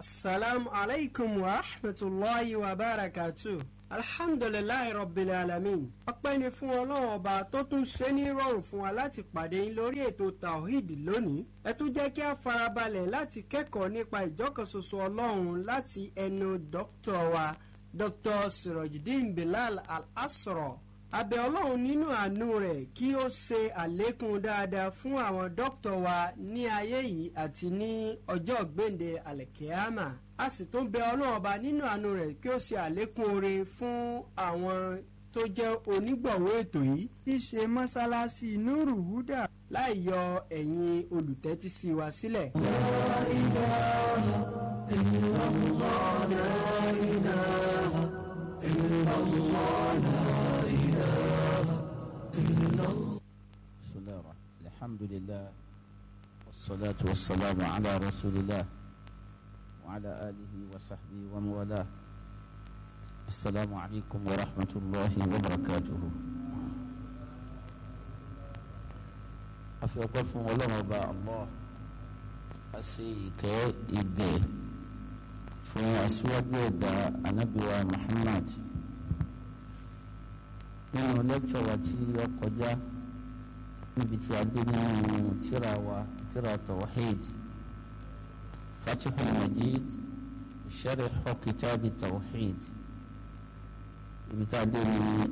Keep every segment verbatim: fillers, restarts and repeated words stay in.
Assalamu alaikum wa rahmatulahi wa barakatuh. Alhamdulilayi rabbil alamin. Ọpẹ́ ni fún Ọlọ́run ọba tó tún ṣe ní rọrùn fún wa láti pàdé yín lórí ètò Tawhid lónìí. Ẹ tún jẹ́ kí a farabalẹ̀ láti kẹ́kọ̀ọ́ nípa ìjọkànṣoṣo Ọlọ́run láti ẹnu dókítà wa Doctor Sirajuddin Bilal Al-Asra. A bẹ̀ Ọlọ́run nínú àánú rẹ̀ kí ó ṣe àlékún dáadáa fún àwọn dókítà wa ní ayé yìí àti ní ọjọ́ gbèǹde àlẹ̀kẹ́ámà. A sì tún bẹ̀ Ọlọ́run ọba nínú àánú rẹ̀ kí ó ṣe àlékún oore fún àwọn tó jẹ́ onígbọ̀wọ́ ètò yìí tí ṣe mọ́sálásí Nuru Huda láì yọ ẹ̀yin olùtẹ́tísí wa sílẹ̀. La ilaha illallah, la ilaha illallah, la ilaha illallah. Bismillah, alhamdulillah, wassalatu wassalamu ala rasulillah wa ala alihi wa sahbihi wa mawala. Assalamu alaikum wa rahmatullahi wa barakatuhu. A fi ọpẹ́ fún Ọlọ́run ọba Allah, a ṣe ìkẹ́ ìgẹ̀ fún aṣíwájú ẹ̀dá Ànábì wa Muhammad. Nínú lẹ́kṣọ̀ wa tí ó kọjá níbi tí a dé nínú tírà wa tírà Tawhid, Fatihul Majid, Sharh Kitab Tawhid. Ibi tá a dé ní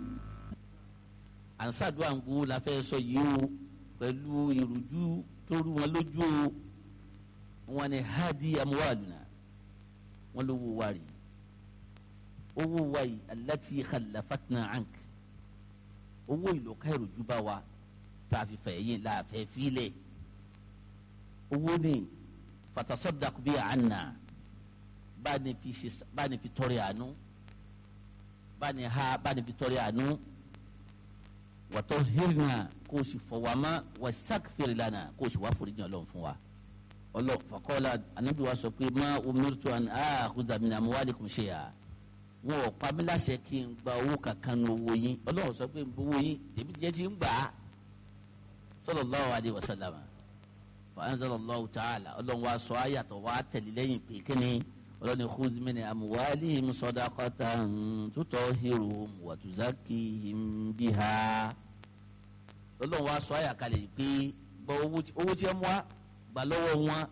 ànsádùn àǹgbò la fẹ́ sọ yìí o pẹ̀lú ìrújú tó rú wọn lójú o wọn ni hadi amwaluna wọn lówó wa rí owó wa yìí allati khallafatna ank owó ìlọ́ka ìrújú bá wa tá a fi fẹ̀ yín láàfẹ́ fílẹ̀ owó ní fatasaddaq bí àná bá ní fi tọrẹ àánú bani ha bani bitɔri anu watɔ hirina k'o si fɔwama wa sakfiri lana k'o si wa foríjì Ọlọ́run fún wa ọlọ fakọla anabi wa sọ pé ma umirtu an akhudha min amwalikum shay'a wọn ò pa mí láṣẹ kí n gba owó kankan ní owó yín Ọlọ́run sọ pé n bọ owó yín tèmi tiẹ̀ ti ń gbà á sallallahu alayhi wa sallam fa anzalallahu ta'ala Ọlọ́run wa sọ ayàtọ̀ wa tẹ̀lé lẹ́yìn pé kíni ọlọ́ni khudh min amwalihim sadaqatan tutahhiruhum wa tuzakkihim biha. Ọlọ́run wa sọ àyàkálẹ̀ pé gba owó tí ẹ mú wa gbà lọ́wọ́ wọn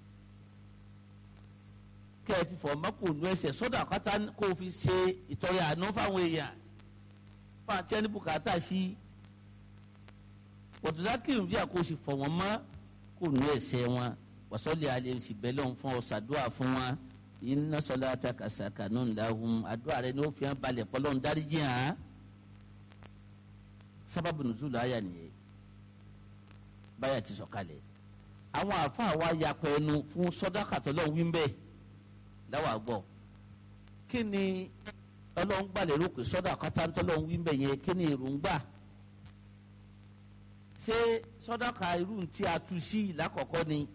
kẹ́ ẹ fi fọ̀ mọ́kò nú ẹsẹ̀ sadaqatan kó o fi ṣe ìtọrẹ àánú fáwọn èèyàn fún àti ẹni bùkátà sí wa tuzakkihim biha kó o sì fọ̀ wọ́n mọ́ kó nú ẹsẹ̀ wọn wa salli alayhim sì bẹ́ẹ̀ lọ́n fún ọ ṣàdúrà fún wọn. Inna salataka sakanun lahum àdúrà rẹ ní ó fi hàn balẹ̀ pọ́lọ́n dáríjì hàn. Sábàbù nùzúlù àyà nìyẹn báyà ti sọ̀kalẹ̀. Àwọn àáfàá wa yapọ̀ ẹnu fún sọ́dáka tọ́lọ́n wí ń bẹ́ẹ̀ láwàá gbọ́. Kí ni Ọlọ́run gbà lérò pé sọ́dáka tọ́lọ́n wí ń bẹ́ẹ̀ yẹn kí ni èròǹgbà? Ṣé sọ́dáka irú tí a tu sí lákọ̀ọ́kọ́ ni?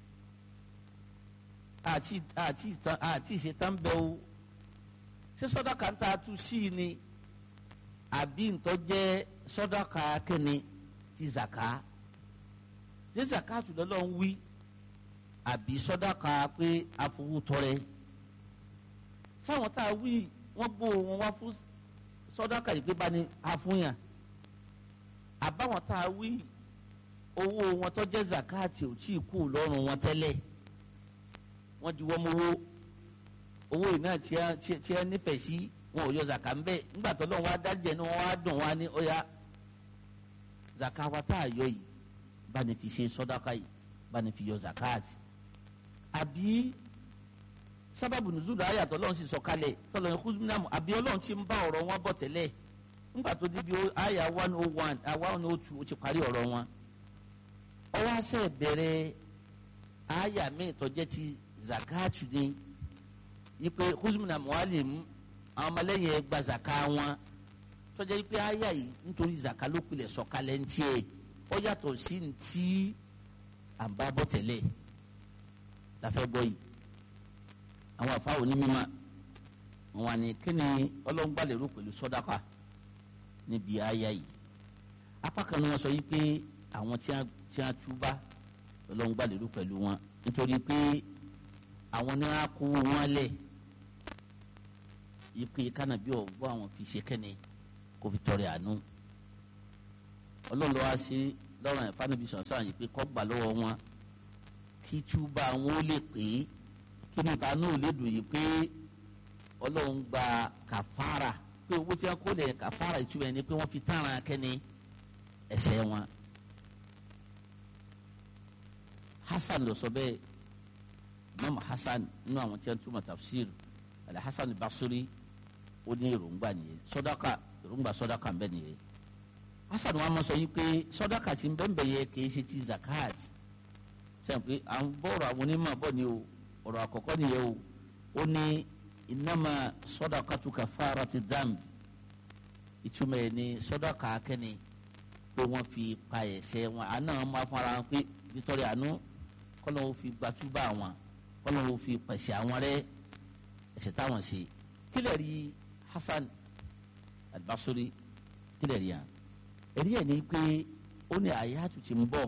àti àti àti ìṣetán bẹ o ṣé sọdọkà ń ta tu sí i ni àbí ntọ́ jẹ́ sọdọkà kẹ́ni ti zaka ṣé zaka tún lọ́lọ́ ń wí àbí sọdọkà pé afowótọrẹ sáwọn tá a wí wọ́n gbó wọn wá fún sọdọkà yìí pé bá ní afúnyàn àbáwọn tá a wí owó wọn tó jẹ́ zaka tí ò tí ì kú lọ́rùn wọn tẹ́lẹ̀ wọ́n di wọ́n mowó owó yìí náà tí a tí a nífẹ̀ẹ́ sí wọn ò yọ zaka ńbẹ nígbà tó lọ́wọ́ adájẹ́ ni wọ́n á dùn wá ní ọ̀yà zaka wa tá a yọ yìí bá ní fi ṣe sọ́dáka yìí bá ní fi yọ zakat àbí sábàbù nùzúlù ayàtọ̀ ọlọ́run sì sọ̀kalẹ̀ tọ́lọ́ ní kúzúmínàmù àbí ọlọ́run ti ń bá ọ̀rọ̀ wọn bọ̀ tẹ́lẹ̀ nígbà tó débi àyà one oh one one oh two ó ti parí ọ̀rọ̀ wọn ọwọ́ àṣẹ bẹ̀rẹ̀ àyà míì tó jẹ́ ti zakatu ni ipe kuzumina mualim àwọn ọmọlẹ́yìn ẹgbà zaka wọn tọ́jà ipe aya yìí nítorí zaka ló pilẹ̀ sọ̀kalẹ̀ ń tiẹ̀ ó yàtọ̀ sí ti àbábọ̀ tẹ́lẹ̀ láfẹ́ gbọ́ yìí àwọn àfáwọn onímọ̀ wọn wà ní kíni ọlọ́ngbàlérò pẹ̀lú sọ́dáka níbi aya yìí apá kan ní wọ́n sọ yìí pé àwọn tí a túbá ọlọ́ngbàlérò pẹ̀lú wọn nítorí pé àwọn ní wọn kó wọn lẹ̀ ipe kánàbí ọ̀gbọ́n àwọn fi ṣe kẹ́ni kó fi tọrẹ àánú ọlọ́run lọ́wọ́ ṣe lọ́rùn ẹ̀fá níbi sọ̀tún àyè pé kọ́ gbà lọ́wọ́ wọn kí túbà wọn ó lè pé kí níta náà lè dùn yìí pé ọlọ́run gba kàfàrà pé owó tí wọn kó lè kàfàrà ìtumọ̀ ẹni pé wọ́n fi tààrà kẹ́ni ẹ̀ṣẹ̀ wọn. Hasan ló sọ bẹ́ẹ̀ Imam Hasan nínú àwọn tí wọn túmọ̀ tafsir Al-Hasan Basri ó ní èròǹgbà nìyẹn sọdọ́kà èròǹgbà sọdọ́kà ń bẹ nìyẹn. Hasan wa máa sọ yìí pé sọdọ́kà ti ń bẹ́ẹ̀ bẹ́ẹ̀ yẹ kì í ṣe ti zakat sẹ́yìn pé à ń bọ̀rọ̀ àwọn onímọ̀ bọ̀ ni o ọ̀rọ̀ àkọ́kọ́ nìyẹn o ó ní innama sọdọ́kàtu kafarati dhanb ìtumọ̀ ẹ̀ ní sọdọ́kà akẹ́ni pé wọ́n fi pa ẹ̀ṣẹ̀ wọn àná wọn máa fara wọn pé nítorí àánú kọ́nà ó fi gbàtúbà wọn kọ́nà ó fi pẹ̀sẹ̀ àwọn rẹ̀ ẹ̀ṣẹ̀ táwọn ṣe kílẹ̀ rí Hasan Al-Basri kílẹ̀ rí yàn ẹ̀rí ẹ̀ ní pé ó ní àyà tó ti ń bọ̀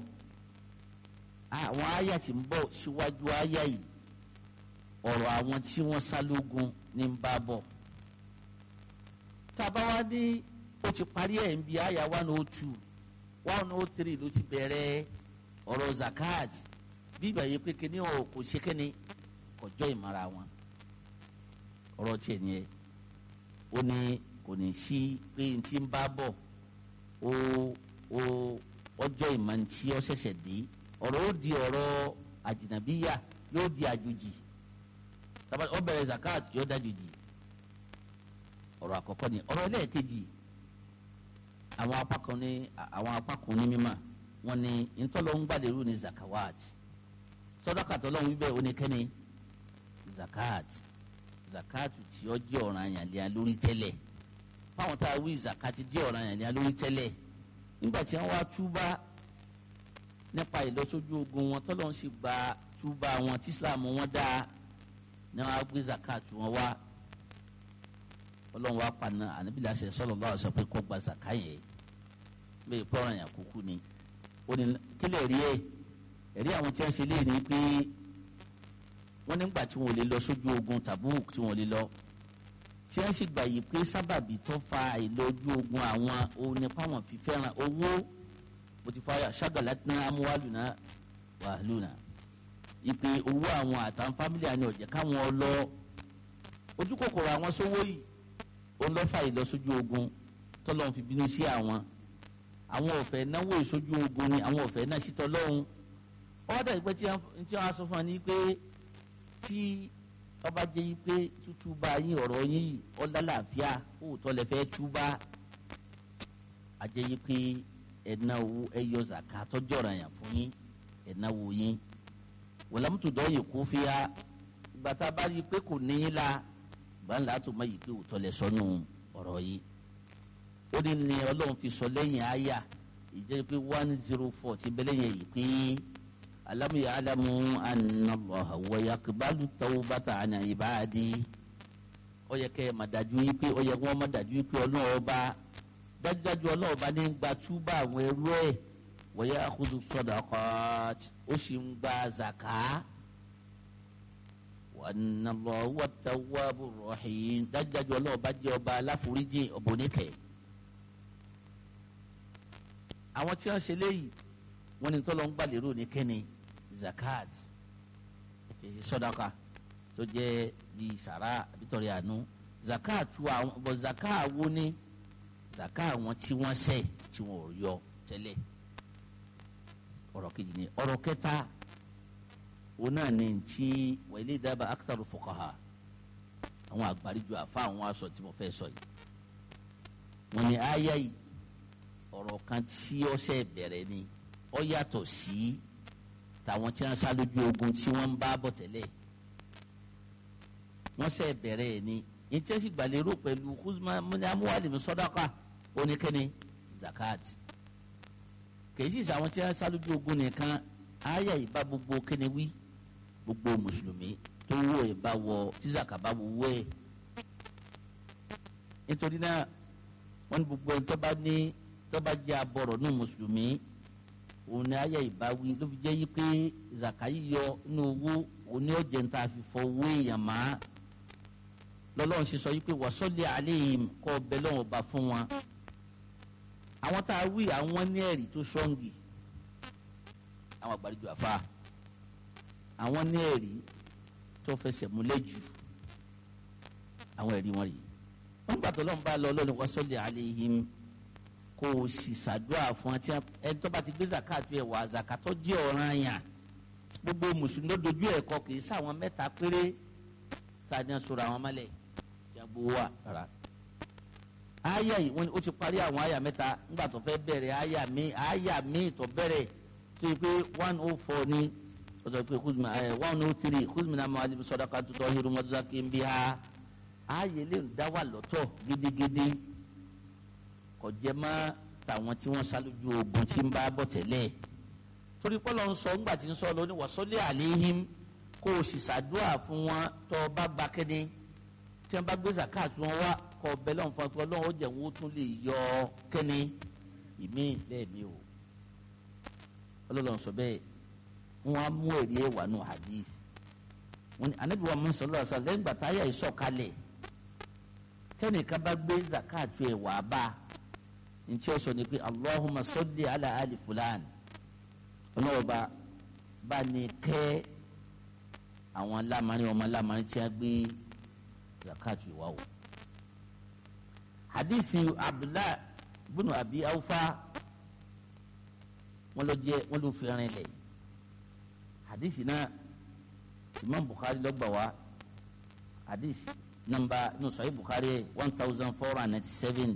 àwọn àyà ti ń bọ̀ síwájú àyà yìí ọ̀rọ̀ àwọn tí wọ́n sá lógun ní ń bá bọ̀ tá a bá wá ní ó ti parí ẹ̀ ń bi àyà one oh two one oh three ló ti bẹ̀rẹ̀ ọ̀rọ̀ zakat bí ìgbà yìí pé kíní ọ̀ kò ṣe kíní kọjọ́ ìmọ̀ra wọn ọ̀rọ̀ tiẹ̀ ni ẹ̀ ó ní kò ní sí pé n ti ń bá bọ̀ ó ó ọjọ́ ìmọ̀ tí ó ṣẹ̀ṣẹ̀ dé ọ̀rọ̀ ó di ọ̀rọ̀ àjìnàbíyà yóò di àjòjì tábà ó bẹ̀rẹ̀ zakat yóò dájòjì ọ̀rọ̀ àkọ́kọ́ ni ọ̀rọ̀ ẹlẹ́ẹ̀kejì àwọn apá kan ní àwọn apá kan ní mímọ́ wọn ní ntọ́lọ́ ń gbàdérú ní zakawat sọ́dọ́kà tọ́lọ́ ń wíbẹ̀ oníkẹ́ni zakat zakat tí ó jẹ́ ọ̀ràn àyànlẹ́yà lórí tẹ́lẹ̀ fáwọn tá a wí zakat jẹ́ ọ̀ràn àyànlẹ́yà lórí tẹ́lẹ̀ nígbà tí wọ́n wá túbá nípa ìlọsójú ogun wọn tọ́lọ́ ń sì gba túbá wọn tí islam wọn dá ní wọn á gbé zakat wọn wá ọlọ́run wá paná ànábìlẹ̀ àṣẹ sallallahu alaihi wasallam pé kó gba zakat yẹn bẹ́ẹ̀ pé ọ̀ràn yẹn kúkú ni ó ní kílẹ̀ rí ẹ̀ ẹ̀rí àwọn tí wọ́n ṣe lé ní pé wọ́n nígbà tí wọ́n lè lọ sójú ogun Tabuk tí wọ́n lè lọ tí wọ́n sì gbà yìí pé sábàbí tó fa ìlọ́jú ogun àwọn òun nípa wọn fi fẹ́ràn owó bó ti fa shagalatina amwaluna wa ahluna ìpè owó àwọn àtàwọn fámìlì àni ọ̀jẹ̀ káwọn lọ ojú kòkòrò àwọn sówó yìí ó ń lọ́ fa ìlọsójú ogun tọ́lọ́run fi bínú sí àwọn àwọn ọ̀fẹ́ náwó ìsójú ogun ni àwọn ọ̀fẹ́ náà sí tọ́lọ́run ọ̀dà ìpẹ́ tí wọ́n á sọ fún wa ní pé tí ọba jẹ́ yí pé tútúbà yín ọ̀rọ̀ yín ọ̀làlàáfíà òótọ́ lẹ fẹ́ túbà àjẹ́ yí pé ẹ̀náwó ẹ̀yọ zàká tọ́jú ọ̀ràn yàn fún yín ẹ̀náwó yín wọ̀lámùtò dọ́yè kó fi ya gbàtà bá yí pé kò ní yín la gbàǹlà tó má yí pé òótọ́ lẹ sọnù ọ̀rọ̀ yìí ó ní ní ọlọ́run fi sọ lẹ́yìn àyà ìjẹ́ pé one zero four ti bẹ́lẹ̀ yẹn yìí pé alam ya'lamu anna Allaha wa yaqbalu tawbata an ibadi ó yẹ kẹ́ ẹ̀ má dájú yìí pé ó yẹ kí wọ́n má dájú yìí pé ọlọ́run ọba dájúdájú ọlọ́run ọba ní gba túbà àwọn ẹrú ẹ̀ wa ya'khudhu sadaqat ó sì ń gba zaka wa anna Allaha huwa at-tawwabur rahim dájúdájú ọlọ́run ọba jẹ́ ọba aláforíjì ọ̀bọ̀nìkẹ́ àwọn tí wọ́n ṣe léyìí wọ́n ní tọ́lọ́ ń gbàlérò ní kẹ́ni zakat kìí sọ́dáka tó jẹ́ bí sàrà àbítọ́rẹ́ àánú zakat àwọn bọ̀ zakat wo ni zakat àwọn tí wọ́n ṣẹ̀ tí wọ́n ò yọ tẹ́lẹ̀ ọ̀rọ̀ kejì ni ọ̀rọ̀ kẹta òun náà ní tí wọ́n ilé dábàá akitaru fuqaha àwọn àgbáríjọ àfa àwọn aṣọ tí mo fẹ́ sọ yìí wọ́n ní àyà yìí ọ̀rọ̀ kan tí ó ṣe bẹ̀rẹ̀ ni ó yàtọ̀ sí tàwọn tí wọ́n sá lójú ogun tí wọ́n ń bá bọ̀ tẹ́lẹ̀ wọ́n ṣe bẹ̀rẹ̀ ni ìtẹ́ sì gbàlérò pẹ̀lú kúzùmá múni amúhálì mi sọ́dáka oníkẹ́ni zakat kì í sì sàwọn tí wọ́n sá lójú ogun nìkan àyà ìbá gbogbo kẹ́ni wí gbogbo mùsùlùmí tó wọ ẹ̀ bá wọ tí zaka bá wọ ẹ̀ nítorí náà wọ́n ní gbogbo ẹ̀ tó bá ní tó bá jẹ́ abọ̀rọ̀ ní mùsùlùmí òun ni ayé ìbáwí ló fi jẹ́ yí pé zaka yíyọ inú owó òní ọ̀jẹ̀ ń ta fífọ owó èèyàn má lọ́lọ́run ṣe sọ yìí pé wasalli alayhim kọ́ ọbẹ̀ lọ́wọ́ bá fún wọn. àwọn tá a wí àwọn ní ẹ̀rí tó sọ́ǹgì àwọn àgbàlejò àfa àwọn ní ẹ̀rí tó fẹsẹ̀ múlẹ̀ jù àwọn ẹ̀rí wọn rí wọ́n gbà tó lọ́n bá lọ lọ́ni wasalli alayhim kó o sì ṣàdúrà fún ẹtí ẹni tó bá ti gbé zakatu ẹ̀ wá zakatọ́ jẹ́ ọ̀ranyàn gbogbo mùsùlùmí ló dojú ẹ̀ kọ kì í sáwọn mẹ́ta péré tá a ní sọ̀rọ̀ àwọn mọ́lẹ̀ tí a gbowó wa rárá. àyà yìí wọ́n ní ó ti parí àwọn àyà mẹ́ta nígbà tó fẹ́ bẹ̀rẹ̀ àyà mi àyà mi tó bẹ̀rẹ̀ tó yẹ pé one oh four ní ọ̀dọ̀ pé kúzùmí ẹ̀ one oh three kúzùmí náà máa libi sọ́dọ̀ kan tó tọ́ hiru mọ́tò kí n bí ha àyè lè dá wà lọ́tọ̀ gidigidi kò jẹ́ mọ́ tàwọn tí wọ́n sálójú ogun tí ń bá bọ̀ tẹ́lẹ̀ torí pọ́lọ́ ń sọ ńgbà tí ń sọ lóní wasalli alayhim kó o sì ṣàdúrà fún wọn tó o bá ba kéde tí wọn bá gbé zakat wọn wá kọ ọbẹ̀ lọ́n fún ọ lọ́wọ́ jẹ̀ wọ́n tún lè yọ kéde ìmí lẹ́ẹ̀mí o ọlọ́lọ́ sọ bẹ́ẹ̀ wọ́n á mú èrè ẹ̀ wà nù hadith wọn ni anabi wa musa lọ́wọ́ sọ lẹ́yìn gbàtà ayé ìsọ̀kalẹ̀ tẹ́nìkan bá gbé zakat ẹ̀ wà bá ntí ó sọ ni pé Allahumma salli ala ali fulan ọlọ́wọ́ bá bá ní kẹ́ àwọn lamani ọmọ lamani tí a gbé zakatu wa o hadithi abdullah bunu abi awfa wọn lọ jẹ wọn lọ fi rin lẹ hadithi náà imam bukhari ló gbà wá hadithi nọ́mbà nù sahih bukhari one thousand four hundred ninety seven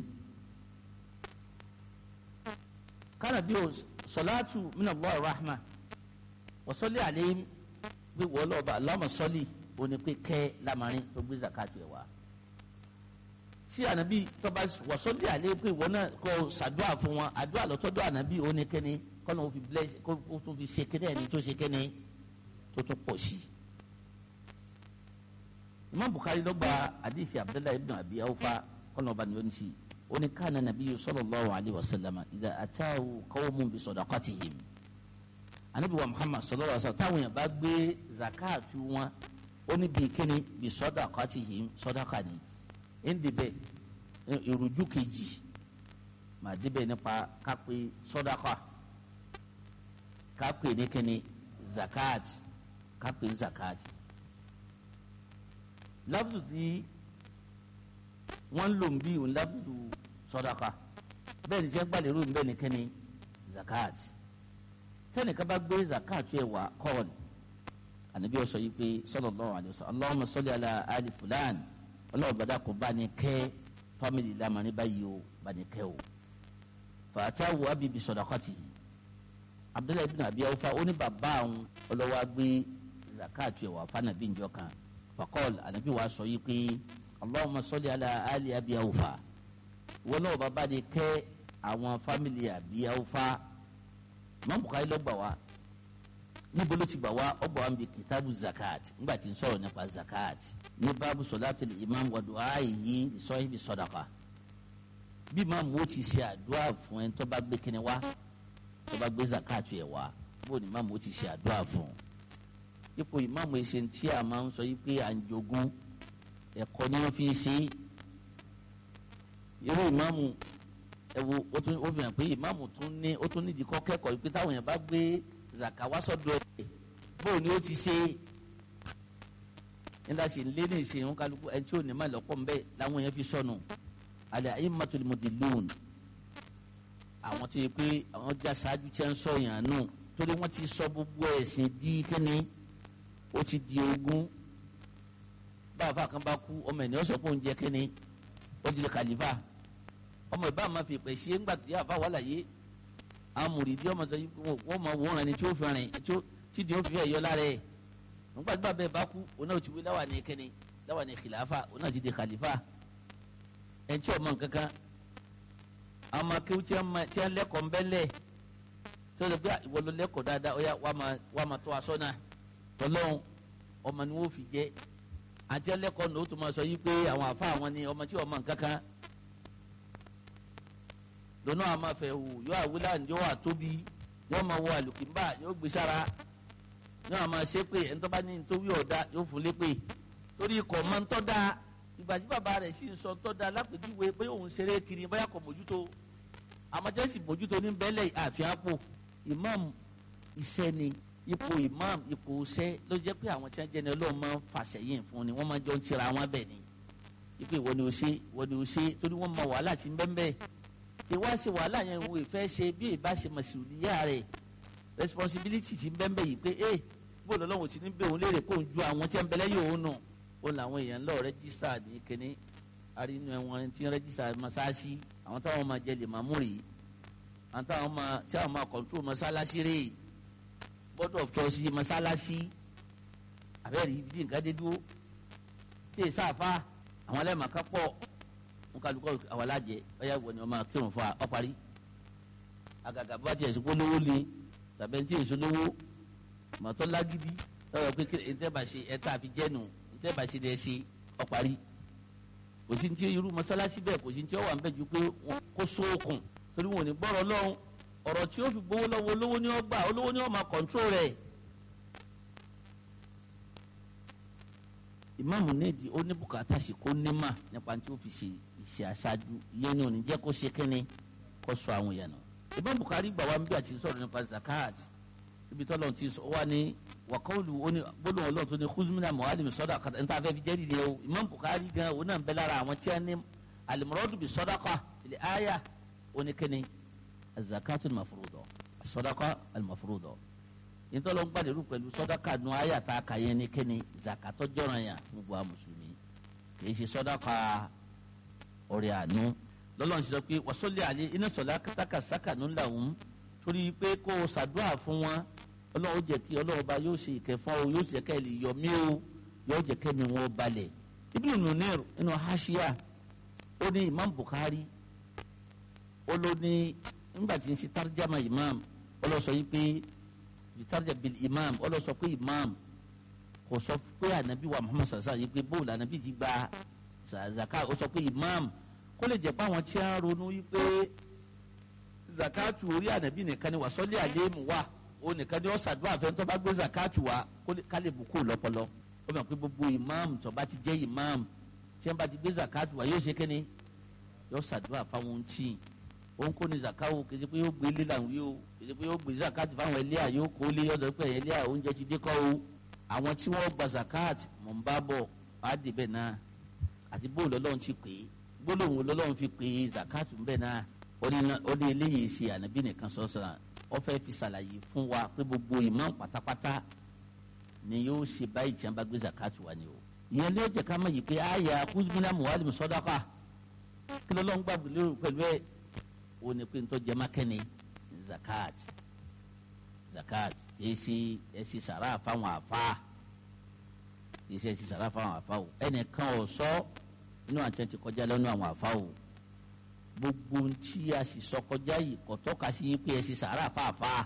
kana bí o salatu min allah rahma wa salli alayhim pé wọ́n lọ́ọ́ bá aláwọ̀ sọ́lì òní pé kẹ́ lamarin tó gbé zakatu ẹ̀ wá. tí ànábì tọ́ba wọ́n sọ́lì àlẹ́ pé wọ́n náà kọ́ sàdúrà fún wọn àdúrà lọ́tọ́dọ̀ ànábì òní kẹ́ni kọ́nà ó fi bless kó tó fi ṣe kẹ́ni ẹni tó ṣe kẹ́ni tó tó pọ̀ sí. Imam Bukhari ló gba àdìsí Abdullahi ibn Abi Awfa kọ́nà ọba nìyọ́n sí òní kánà nàbí sallallahu alayhi wa sallam idha atahu qawmun bi sadaqatihim anabi wa muhammad sallallahu alaihi wa sallam táwọn yẹn bá gbé zakatu wọn ó ní bíi kíni bíi sadaqatihim sadaqa ni ẹnìdí bẹ ìrújú kejì màá débẹ̀ nípa kápẹ́ sadaqa kápẹ́ ní kíni zakat kápẹ́ zakat lábùdù tí wọ́n lò ń bí òun lábùdù sadaqa bẹ́ẹ̀ ni tí wọ́n gbàlérò ń bẹ́ẹ̀ ní kíni zakat tẹnika bá gbé zakatu ẹ wá kọ́ọ̀lù ànábi ọ̀sọ̀ yìí pé sallallahu alaihi wasallam Allahumma salli ala ali fulan ọlọ́wọ́ bàdá kò bá ní kẹ́ fámìlì lamani báyìí o bá ní kẹ́ o fàtàwù abibi sadaqati Abdullahi ibn Abi Awfa ó ní bàbá àwọn ọlọ́wọ́ gbé zakatu ẹ wá fànàbí njọ kan faqala ànábi wàá sọ yìí pé Allahumma salli ala ali Abi Awfa wọn náà bàbá ní kẹ́ àwọn fámìlì Abi Awfa Imam Bukhari ló gbà wá níbo ló ti gbà wá ó gbà wá níbi kitabu zakat nígbà tí ń sọ̀rọ̀ nípa zakat ní báàbù sọláàtì imam wa du'aihi sahibi sadaqa bí imam wo ti ṣe àdúrà fún ẹni tó bá gbé kíni wá tó bá gbé zakat yẹ wá bó ni imam wo ti ṣe àdúrà fún ipò imam ẹsẹ̀ tí a máa ń sọ yìí pé à ń jogún ẹ̀kọ́ ni wọ́n fi ṣe irú imam ẹwo ó tún ó fi hàn pé ìmáàmù tún ní ó tún nídìí kọ́ kẹ́kọ̀ọ́ yìí pé táwọn èèyàn bá gbé zaka wá sọ́dọ̀ ẹ̀ bóun ni ó ti ṣe nígbà tí ń lé ní ìṣe ìhun kálukú ẹni tí ò ní má lọ́pọ̀ ń bẹ́ làwọn èèyàn fi sọnù alẹ́ ayé mọ́tò mudillun àwọn tó yẹ pé àwọn já ṣáájú tí wọ́n ń sọ yàn nù torí wọ́n ti sọ gbogbo ẹ̀sìn di kíni ó ti di ogún báwa kan bá kú ọmọ ènìyàn sọ pé òun jẹ kíni ó di kàlífà ọmọ ìbá máa fi pè sí ńgbà tí a bá wà láyé àwọn mùrìdí ọmọ sọ yìí wọ́n máa wọ́n ẹni tí ó fi rìn tí di ó fi ẹ̀yọ́ lára ẹ̀ nígbà tí bàbá ẹ̀ bá kú òun náà ti wí láwà ní kíni láwà ní kìláfà òun náà ti di kàlífà ẹni tí ọmọ nǹkankan àwọn ọmọ akéwù tí wọ́n lẹ́kọ̀ọ́ ń bẹ́lẹ̀ tí wọ́n lè gbé ìwọ ló lẹ́kọ̀ọ́ dáadáa ó yá wà máa tó aṣọ náà tọ́lọ́hún ọmọ ni wọ́n fi jẹ́ àti ẹlẹ́kọ̀ọ́ ní o tún máa sọ yìí pé àwọn àfa àwọn ni ọmọ tí ọmọ nǹkankan lọ́nà àmà fẹ́ wò yóò àwílà yóò wà tóbi yóò máa wọ àlùkìmbà yóò gbé sára ní àwọn máa ṣe pé ẹni tó bá ní nítorí ọ̀dà yóò fún lépè torí ikọ̀ máa ń tọ́ da ìgbà tí bàbá rẹ̀ sì ń sọ tọ́ da lápèjúwe pé òun ṣeré kiri bóyá kò mójútó àmọ́jẹ́sì mójútó ní bẹ́lẹ̀ àfihàn àpò imam iṣẹ́ ni ipò imam ipò iṣẹ́ ló jẹ́ pé àwọn tí wọ́n jẹ́ ni ọlọ́run máa ń fàṣẹyìn fún ni wọ́n máa jọ ń tira wọn bẹ̀ ni ipò ìwọ ni o ṣe ìwọ ni o ṣe torí wọ́n mọ wàhálà tí ń bẹ́ ń bẹ́ ìwá ṣe wàhálà yẹn wo ìfẹ́ ṣe bí ìbá ṣe mọ̀síwìlíyà rẹ̀ responsibility ti ń bẹ́ ń bẹ́ yìí pé ẹ bó lọ́lọ́run ti ní bẹ́ òun léèrè kó ń ju àwọn tí wọ́n ń bẹ lẹ́yìn òun nù ó làwọn èèyàn lọ rẹ́jísítà ní kíní arínú ẹ̀wọ̀n tí ń rẹ́jísítà mọ́sáàsì àwọn táwọn máa jẹ lè máa mú rèé àwọn táwọn máa tí àwọn máa control mọ́sálásí rèé board of trustee mọ́sálásí àbẹ́rẹ́ ibi tí nǹkan dé dúró tí èsì àfa àwọn ẹlẹ́màá pọ̀ ń kálukọ́ àwọn alájẹ ọ̀yà ìwọ ni wọ́n máa kírun fún wa ọ parí àgàgà bá tiẹ̀ sí kó lówó le tàbí tí èso lówó mọ̀tọ́ lágídí lọ́wọ́ pé kí ẹ̀ bá ṣe ẹ̀ tá a fi jẹ́nu ẹ̀ bá ṣe dẹ̀ ṣe ọ parí kò sí ní tí irú mọ́sálásí bẹ́ẹ̀ kò sí ní tí ó wà ń bẹ̀ ju pé kó sóòkùn torí wọn ò ní gbọ́rọ̀ lọ́hùn ọ̀rọ̀ tí ó fi gbowó lọ́wọ́ olówó ni ó gbà olówó ni ó máa kọ̀ǹtró rẹ̀. ìmáàmù nídìí ó ní bùkátà sí kó nímà nípa tí ó fi ṣe ìṣe aṣáájú ìyẹn ni ò ní jẹ́ kó ṣe kínní kó sọ àwọn èèyàn nù. Imam Bukhari gbà wá ń bí àti sọ̀rọ̀ nípa zakat ibi tó lọ́n ti sọ wá ní wàkọ́ọ̀lù gbólóhùn ọlọ́run tó ní khuzmina mu'allim sadaqa níta fẹ́ fi jẹ́rìí de o Imam Bukhari gan òun náà ń bẹ lára àwọn tí a ní al-muradu bi sadaqa ilẹ̀ aya oníkẹ́ni az-zakatul mafruda sadaqa al-mafruda nítorí wọn gbàdérú pẹ̀lú sadaqa nu aya tá a kà yẹn ní kẹ́ni zakatọ́ jọ̀ràn yà fún gbogbo mùsùlùmí kì í ṣe sadaqa ọ̀rẹ́ àánú lọ́lọ́run ti sọ pé wàsólè àlẹ́ iná sọ̀lá kátàkà sákànú làwọn torí pé kó o ṣàdúrà fún wọn ọlọ́run jẹ́ kí ọlọ́run bá yóò ṣe ìkẹfọ́ o yóò jẹ́ kẹ́ ẹ lè yọ mí o yóò jẹ́ kẹ́ mi wọn balẹ̀. Ibn Munir inú haṣíà ó ní Imam Bukhari ó ló ní nígbà tí ń ṣe tarjama imam ó lọ sọ yìí pé tarjama bil imam ó lọ sọ pé imam kò sọ pé ànábì wa Muhammad sàṣà yìí pé bóòlù ànábì ti gba zaka ó sọ pé imam kó lè jẹ́ pé àwọn tí a ń ronú wípé zakatu orí ànábì nìkan ni wàsọ́lé àléémù wà ó nìkan ni ó ṣàdúrà fẹ́ tó bá gbé zakatu wá ká lè bùkún lọ́pọlọ ó mọ̀ pé gbogbo imam tó bá ti jẹ́ imam tí wọ́n bá ti gbé zakatu wá yóò ṣe kíni yóò ṣàdúrà fáwọn ohun tí òun kò ní zakawo kì í ṣe pé yóò gbé lílà wí o kì í ṣe pé yóò gbé zakatu fáwọn ẹlẹ́à yóò kó lé ọ̀dọ̀ pé ẹlẹ́à oúnjẹ ti dé kọ́ o àwọn tí wọ́n gba zakat mọ̀ ń bá bọ̀ á dé bẹ́ẹ̀ náà àti bóòlù ọlọ́run ti pè é gbólóhùn olólùwọ́n fi pè zakat ń bẹ̀ náà ó ní eléyìí ṣe ànábì nìkan sọ́sọ́ra ó fẹ́ fi ṣàlàyé fún wa pé gbogbo imam pátápátá ni yóò ṣe báyìí tí wọ́n bá gbé zakat wá ni o. ìyẹn ló jẹ́ ká mọ̀ yìí pé àyà khuzmina mu'allim sadaqa kí ló lọ́n gbàgbé lérò pẹ̀lú ẹ̀ ó ní pé nítorí jẹ́má kẹ́ni zakat zakat kìí ṣe ẹ̀sìn sàrà fáwọn àfa kìí ṣe ẹ̀sìn sàrà fáwọn àfa o ẹnìkan ò sọ inú àti ẹni tí kọjá lọ́nà àwọn àfa o gbogbo tí a sì sọ kọjá yìí kò tọ́ka sí pé ẹ sì sàárà fàáfà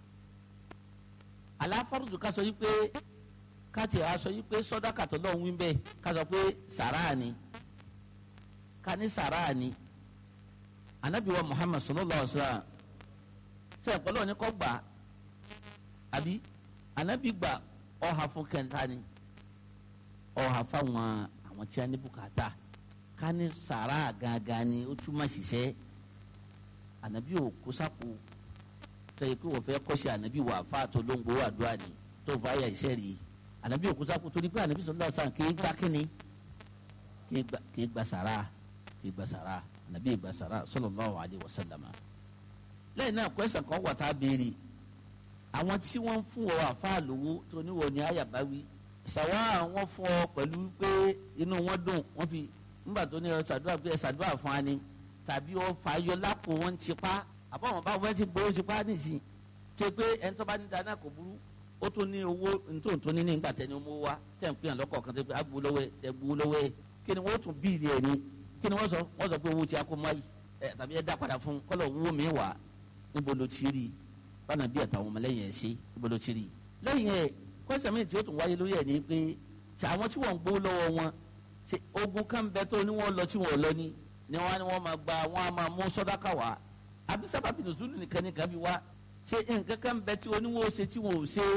aláfàrùdù ká sọ yìí pé ká tiẹ̀ á sọ yìí pé sọ́dáka tó lọ́hùn wí bẹ́ẹ̀ ká sọ pé sàrà ni ká ní sàrà ni anabi wa Muhammad sallallahu alaihi wasallam sẹ́yìn pẹ̀lú ọ̀ní kọ́ gbà àbí anabi gbà ọ̀hà fún kẹta ni ọ̀hà fáwọn àwọn tí a ní bùkátà ká ní sàrà gangan ni ó túmọ̀ ṣiṣẹ́ ànábì ò kó sápò tẹ̀yẹ pé wọ́n fẹ́ kọ́ṣẹ́ ànábì wà fáàtò ló ń gbowó àdúrà ni tó fà yà iṣẹ́ rí ànábì ò kó sápò torí pé ànábì sallallahu alaihi wasallam kì í gbà kíni kì í gbà sàrà kì í gbà sàrà ànábì ì gbà sàrà sallallahu alaihi wasallam. lẹ́yìn náà kwẹ́sàn kan wà tá a béèrè àwọn tí wọ́n fún ọ àfáà lówó tó níwọ̀ ní àyàbáwí sàwa àwọn fún ọ pẹ̀lú pé inú wọn dùn wọ́n fi nígbà tó ní ṣàdúrà pé ṣàdúrà fún wa ni tàbí ó fàáyọ lápò wọn ti pa àbáwọn bá wọn ti gbowó ti pa nìsín tó pé ẹni tó bá ní dáná kò burú ó tún ní owó nítorí tó ní ní nígbà tẹni ọmọ wa tẹ̀ ń pè hàn lọ́kọ̀ kan tó pé agbó lọ́wọ́ ẹ tẹ gbó lọ́wọ́ ẹ kí ni wọ́n tún bí ilé ẹ̀ ní kí ni wọ́n sọ wọ́n sọ pé owó ti akó mọ́ yìí ẹ tàbí ẹ dá padà fún kọ́lọ̀ owó mi wà níbo ló ti rí bánà bí àtàwọn ọmọlẹ́yìn ẹ̀ ṣe níbo ló ti rí lẹ́yìn ẹ̀ kọ́sẹ̀ mi tí ó tún wáyé lórí ẹ̀ ní pé àwọn tí wọ́n ń gbó lọ́wọ́ wọn ṣe ogun kan bẹ tó ní wọn lọ tí wọn lọ ní ni wọn ni wọn máa gba wọn a máa mú sọdáka wá àbí sábàbí nùsùlù nìkan nìkan bí wá ṣe nǹkan kan bẹ tí oníwọ̀n ṣe tí wọn ò ṣe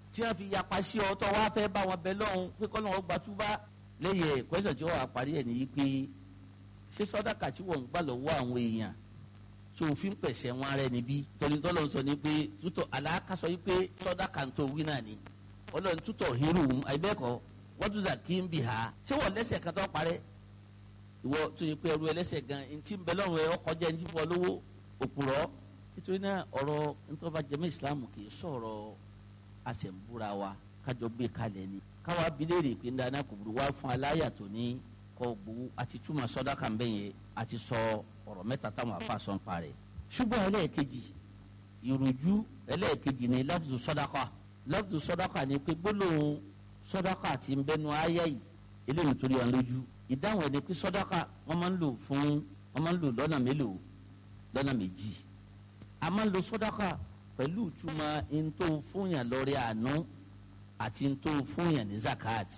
tí wọ́n fi yapa sí ọ tó wá fẹ́ bá wọn bẹ lọ́hùn pé kọ́ lọ́wọ́ gba túbá lẹ́yìn ẹ̀ kwẹ́sàn tí wọ́n wà parí ẹ̀ nìyí pé ṣé sọ́dáka tí wọ́n ń gbà lọ́wọ́ àwọn èèyàn tó fi ń pẹ̀sẹ̀ wọn rẹ̀ níbí torí tọ́lọ́ sọ ni pé tútọ̀ àlàáká sọ pé sọ́dáka tó wí náà ni ọlọ́run tútọ̀ hírù àìbẹ́ẹ̀kọ́ wọ́n tún zà kí n bì ha ṣé wọ́n lẹ́sẹ̀ kan tó parẹ́ ìwọ tó yẹ pé ẹrú ẹlẹ́sẹ̀ gan ntí ń bẹ lọ́rùn ẹ ọkọ̀ jẹ́ ntí fọ́ lówó òpùrọ́ nítorí náà ọ̀rọ̀ ntọ́ba jẹ́mọ́ ìsìlámù kì í sọ̀rọ̀ àṣẹ̀mbúra wa kájọ gbé kalẹ̀ ni káwa abiléèrè pé dáná kò burú wá fún aláyà tó ní kọ́ gbowó àti túmọ̀ sọ́dáka ń bẹ̀yẹn àti sọ ọ̀rọ̀ mẹ́ta táwọn afa sọ ń parẹ́ ṣùgbọ́n ẹlẹ́ẹ̀kejì ìrújú ẹlẹ́ẹ̀kejì ni lafzu sọ́dáka lafzu sọ́dáka ni pé gbólóhùn sọ́dáka àti ń bẹnu ayé yìí eléyìí torí wọn lójú ìdáhùn ẹni pé sọ́dáka wọ́n máa ń lò fún wọ́n máa ń lò lọ́nà mélòó lọ́nà méjì a máa ń lo sọ́dáka pẹ̀lú ìtumọ̀ ntó fúnyàn lórí àánú àti ntó fúnyàn ní zakat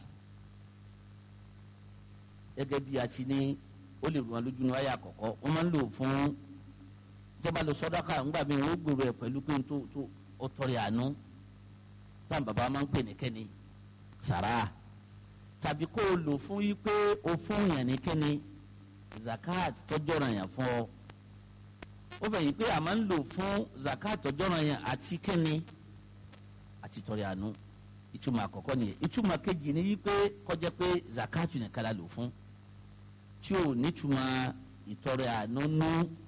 gẹ́gẹ́ bí a ti ní ó lè rún wọn lójú ní ayé àkọ́kọ́ wọ́n máa ń lò fún ìjọba lo sọ́dáka ńgbà mi wọ́n gbèrò ẹ̀ pẹ̀lú pé ntó tó ó tọrẹ àánú táwọn bàbá máa ń pè ní kẹ́ni sàrà tàbí kó o lò fún yí pé o fúnyàn ní kẹ́ni zakat tọ́jọ́ ràn yàn fún ọ ó bẹ̀ yìí pé a máa ń lò fún zakat ọjọ́ràn yẹn àti kẹ́ni àti tọrẹ àánú ìtumọ̀ àkọ́kọ́ nìyẹn ìtumọ̀ kejì ni yí pé kọjá pé zakat nìkan la lò fún tí ò nítumọ̀ ìtọrẹ àánú nú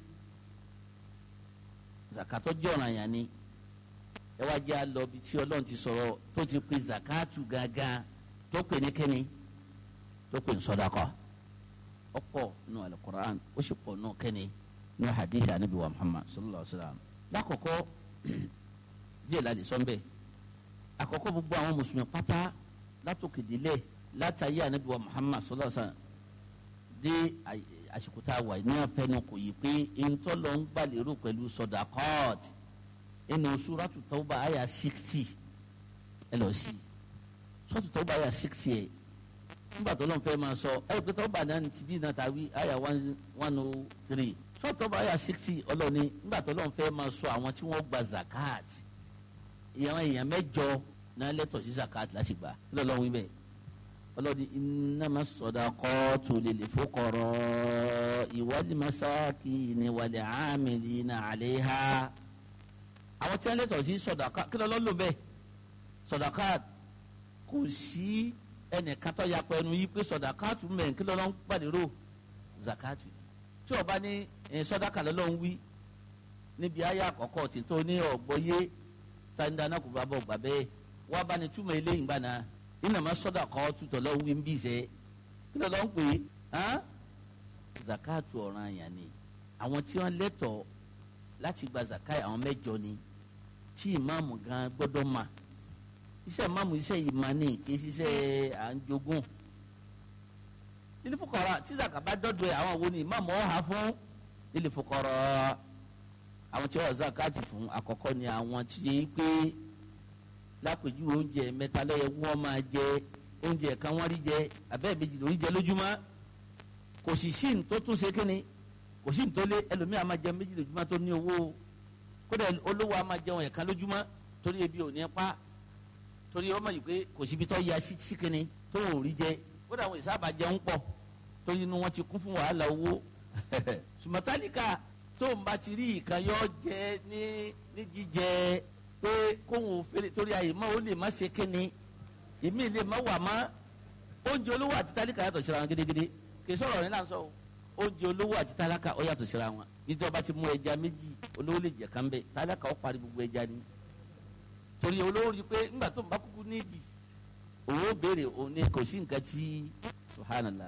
zakat ọjọ́ràn yẹn ni ẹ wá jẹ́ àlọ́ bí tí ọlọ́run ti sọ̀rọ̀ tó ti pe zakatu gangan tó pè ní kẹ́ni tó pè ní sọ́dákọ̀ ọ̀pọ̀ nù al-Qur'an ó sì pọ̀ nù kẹ́ni ní hadith anabi wa muhammad sallallahu alaihi wa sallam lákòókò díẹ̀ la lè sọ nbẹ àkọ́kọ́ gbogbo àwọn mùsùlùmí pátá látòkè délẹ̀ látàyé anabi wa muhammad sallallahu alaihi wa sallam dé àsìkò tá a wà ní afẹnu kò yí pé ntọ́lọ́ ń gbàlérò pẹ̀lú sọdakọ́t inú suratu tawba àyà sixty ẹ lọ sí suratu tawba àyà sixty ẹ nígbà tó lọ́n fẹ́ máa sọ ẹ pé tawba náà ti bí náà tàwí àyà one oh three sọ́tọ̀ bá yà sixty ọlọ́ni nígbà tó lọ́n fẹ́ máa sọ àwọn tí wọ́n gba zakat ìyàwó èèyàn mẹ́jọ náà lẹ́tọ̀ sí zakat láti gbà kí lọ́ọ́ wí bẹ́ẹ̀ ọlọ́ni innama sadaqatu lil fuqara'i wal masakini wal 'amilina 'alayha àwọn tí wọ́n lẹ́tọ̀ sí sọ̀dàkà kí lọ́ọ́ lò bẹ́ẹ̀ sọ̀dàkà kò sí ẹnìkan tó yà pẹ̀lú yí pé sọ̀dàkà tún mẹ́rin kí lọ́ọ́ gbàdérò zakat tí o bá ní sọdáka lọ́lọ́run wí níbi ayé àkọ́kọ́ tí tó ní ọ̀gbọ́yé tàǹdàná kò bá bọ̀ gbà bẹ́ẹ̀ wọ́n bá ní túmọ̀ eléyìí gbà náà iná máa sọdáka tutọ̀ lọ́wọ́ wí ń bí iṣẹ́ kí lọ́lọ́run pè é zakatu ọ̀ràn àyàn ni àwọn tí wọ́n lẹ́tọ̀ọ́ láti gba zakai àwọn mẹ́jọ ni tí ìmáàmù gan gbọ́dọ̀ mà iṣẹ́ ìmáàmù iṣẹ́ ìmọ̀ ni kì í ṣiṣẹ́ à ń jogún ilé fukara tí zaka bá dọ́dọ̀ ẹ̀ àwọn wo ni ìmáàmù ọ̀hà fún ilé fukara àwọn tí wọ́n zakati fún àkọ́kọ́ ni àwọn tí yẹ pé lápèjúwe oúnjẹ mẹ́ta lọ́yẹ wọ́n máa jẹ oúnjẹ kan wọ́n rí jẹ abẹ́ẹ̀ méjì lórí jẹ lójúmọ́ kò sì sí tó tún ṣe kíni kò sí tó lé ẹlòmíà máa jẹ méjì lójúmọ́ tó ní owó kódà olówó a máa jẹun ẹ̀ka lójúmọ́ torí ebi ò ní pa torí ọmọ yìí pé kò síbi tó ya sí kíni tó ò rí jẹ kódà àwọn ìsábà jẹun pọ̀ torí inú wọn ti kún fún wàhálà owó sùmọ́tálíkà tó ń bá ti rí ìkan yọ jẹ ní ní jíjẹ pé kóhun fèrè torí àyè mọ́ ó lè má ṣe kíni èmi lè má wà má oúnjẹ olówó àti tálíkà yàtọ̀ síra wọn gidigidi kì í sọ̀rọ̀ nílà ń sọ oúnjẹ olówó àti tálákà ó yàtọ̀ síra wọn nítorí ọba ti mú ẹja méjì olówó lè jẹ kán bẹ tálákà ó parí gbogbo ẹja ni torí olówó rí i pé ńgbà tó ń bá kúkú nídìí òun ó béèrè òun ní kò sí nǹkan tí subhanallah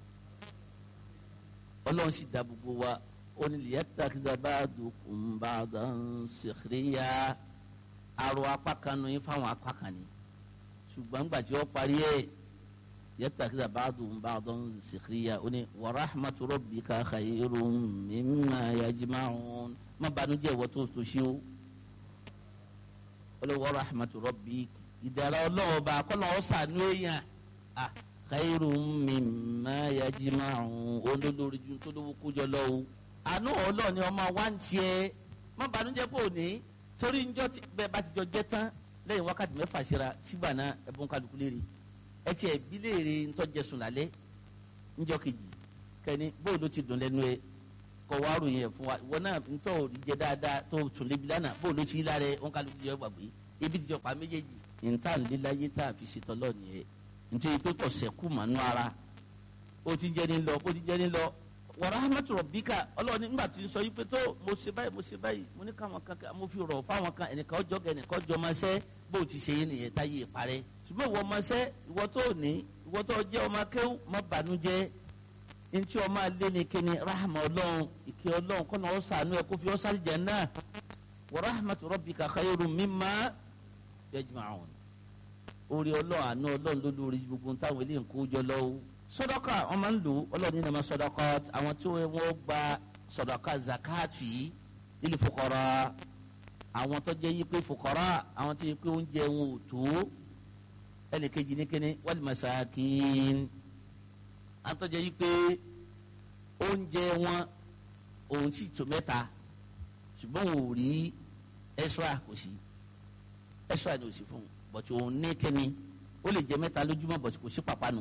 ọlọ́run sì dá gbogbo wa ó ní liyattakhidha ba'dukum ba'dan sukhriya arọ apá kan nu yín fáwọn apá kan ni ṣùgbọ́n ńgbà tí ó parí ẹ̀ yattakhidha ba'dukum ba'dan sukhriya ó ní wa rahmatu rabbika khayrun mimma yajma'un má banújẹ́ ìwọ tó tó ṣe ó ó lè wa rahmatu rabbika ìdára ọlọ́wọ́ bá kọ́nà ọ̀sánú èèyàn ah khayrun mimma yajma'un olólórí ju tó lówó kójọ lọ́wọ́ àánú ọlọ́ọ̀ni ọmọ wa ń tiẹ̀ má banújẹ́ pò ní torí njọ́ bẹ́ẹ̀ bá ti jọ jẹ́ tán lẹ́yìn wákàtí mẹ́fà síra sígbà náà ẹ̀bùn kálukú léèrè ẹ tiẹ̀ bí léèrè ntọ́jẹsùn lálẹ́ níjọ́ kejì kẹ́ni bóyá ló ti dùn lẹ́nu ẹ kọ́ wá ròyìn ẹ̀ fún wa ìwọ náà ntọ́ òrí jẹ dáadáa tó tún lébi lánàá bóyá ló ti lára ẹ wọn kálukú jẹ́ gbàgbé ebi ti jọ pa méjèèjì níta níláyé tá a fi ṣètò lọ́ọ̀nì ẹ̀ nítorí pé kò sẹ́kù mọ́nú ara ó ti jẹ́ ní lọ ó ti jẹ́ ní lọ wa rahmatu rabbika ọlọ́ọ̀ni nígbà tí ń sọ yí pé tó mo ṣe báyìí mo ṣe báyìí mo ní káwọn kankan mo fi rọ̀ fáwọn kan ẹnìkan ọjọ́ gẹ̀ ẹnìkan ọjọ́ máa ṣẹ́ bó ti ṣe yín nìyẹn táyé ìparẹ́ ṣùgbọ́n ìwọ máa ṣẹ́ ìwọ tó ní ìwọ tó jẹ́ ọmọ akéwù má bànújẹ́ ntí ọmọ alẹ́ ní kíni rahma ọlọ́run ìkẹ́ ọlọ́run kọ́nà ó ṣàánú ẹ̀ kó fi ọ́ sáré janna wa rahmatu rabbika khayrun mimma yajma'un orí ọlọ́run àánú ọlọ́run ló lórí gbogbo táwọn ilé ń kó jọ lọ́wọ́ sọdọkà wọn máa ń lò ọlọ́run nínú sọdọkà àwọn tí wọ́n gba sọdọkà zakatu yìí lílì fukara àwọn tó jẹ́ yìí pé fukara àwọn tó yẹ pé oúnjẹ wọn ò tó ẹnìkejì ní kíni wal masakin àwọn tó jẹ́ yìí pé oúnjẹ wọn òun sì tó mẹ́ta ṣùgbọ́n wọn ò rí extra kò sí extra ni ò sí fún un bọ̀tí òun ní kíni ó lè jẹ mẹ́ta lójúmọ́ bọ̀tí kò sí pàpánu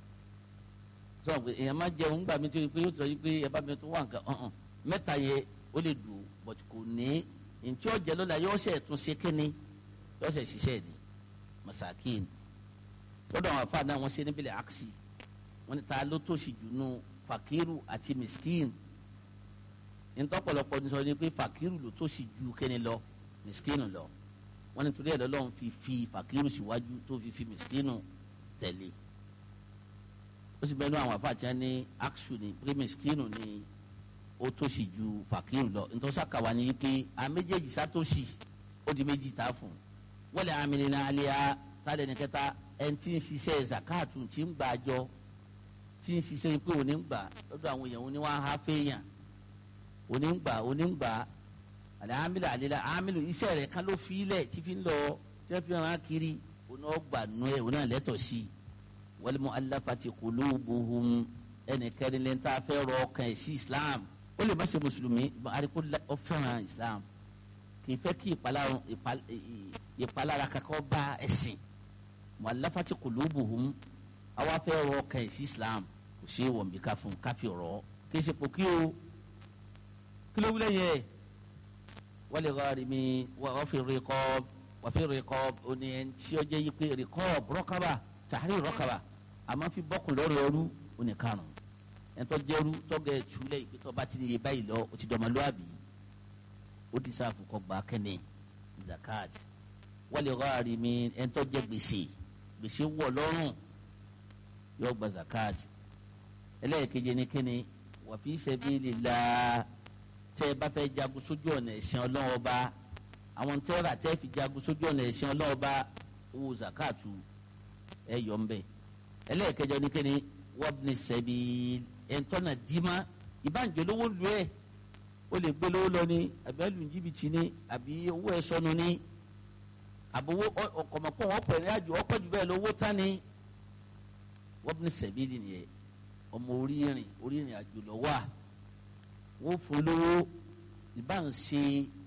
sọ pé èèyàn máa jẹun gbà mí tó yẹ pé yóò sọ yìí pé ẹ bá mi tó wà nǹkan ọ̀hún mẹ́ta yẹ ó lè dùn but kò ní ntí ọ̀jẹ̀ lọ́la yóò ṣe tún ṣe kíni yóò ṣe ṣiṣẹ́ ni masakin lọ́dọ̀ àwọn afa náà wọ́n ṣe níbi lẹ̀ aksi wọ́n ní ta ló tó ṣì jùnú fakiru àti miskin ntọ́pọ̀lọpọ̀ ní sọ ni pé fakiru ló tó ṣì ju kíni lọ miskin lọ wọ́n ní torí ẹ̀ lọ́lọ́run fi fi fakiru síwájú tó fi fi miskin tẹ̀lé ó sì bẹ́ẹ̀ ní àwọn afáàtì ní aksu ní pírímìskínù ní ó tòṣì ju fàkírù lọ ntọ́sàkàwá ní pé a méjèèjì sátòṣì ó di méjì tá a fún wọ́n lè amìnrin náà alẹ́ a tálẹ̀ ní kẹta ẹni tí ń ṣiṣẹ́ zakatu tí ń gbà jọ tí ń ṣiṣẹ́ pé òní ń gbà lọ́dọ̀ àwọn èèyàn òní wọ́n á há fẹ́yàn òní ń gbà òní ń gbà àlẹ́ amílẹ̀ àlẹ́ amílẹ̀ iṣẹ́ rẹ̀ kan ló fi ilẹ̀ tí fi ń lọ tí wọ́n fi hàn kiri òní ọgbà nù ẹ̀ òní àlẹ́tọ̀ sí i wal mu'allafati qulubuhum ẹnìkẹ́ni lẹ́ni tá a fẹ́ rọ ọkàn ẹ̀ sí islam ó lè má ṣe mùsùlùmí àríkó ó fẹ́ràn islam kì í fẹ́ kí ìpalára kankan bá ẹ̀sìn mu'allafati qulubuhum àwa fẹ́ rọ ọkàn ẹ̀ sí islam kò ṣe é wọ̀n bí ká fún káfí ọ̀rọ̀ kì í ṣe pò kí o kí ló wúlẹ̀ yẹ wal gharimi wa fi riqab wa fi riqab oní ẹni tí ó jẹ́ yí pé riqab raqaba tahrir raqaba àmọ́ fi bọ́kùn lọ́rọ̀ ẹrú oníkarùn ẹ̀ńtọ́ jẹ́rú tọ́gẹ̀ ẹ̀túlẹ̀ ìpẹ́tọ́ bá ti níye báyìí lọ ó ti dọ̀mọlúwàbí ó ti sáfù kọ́ gbà kẹ́ni zakat wal gharimi ẹ̀ńtọ́ jẹ́ gbèsè gbèsè wọ̀ lọ́rùn yóò gba zakat ẹlẹ́ẹ̀keje ní kíni wa fi sabilillah tẹ́ ẹ bá fẹ́ jagun sójú ọ̀nà ẹ̀sìn Ọlọ́run Ọba àwọn tẹ́ẹ̀rà tẹ́ẹ̀ fi jagun sójú ọ̀nà ẹ̀sìn Ọlọ́run Ọba owó zakatu ẹ yọ mbẹ ẹlẹ́ẹ̀kẹjọ ní kíni wabni sabil ẹ̀ńtọ́nà dìímá ìbánjọ́lówó lu ẹ̀ ó lè gbé lówó lọ ní àbí ẹlùm jìbìtì ní àbí owó ẹ̀ sọnù ní àbówó ọkọ̀mọ̀pọ̀ wọn pẹ̀lú àjò ọ̀pọ̀ jù bẹ́ẹ̀ lówó tán ní wabni sabil nìyẹn ọmọ orí ìrìn orí ìrìn àjò lọ wà wọ́n fún lówó ìbá ń ṣe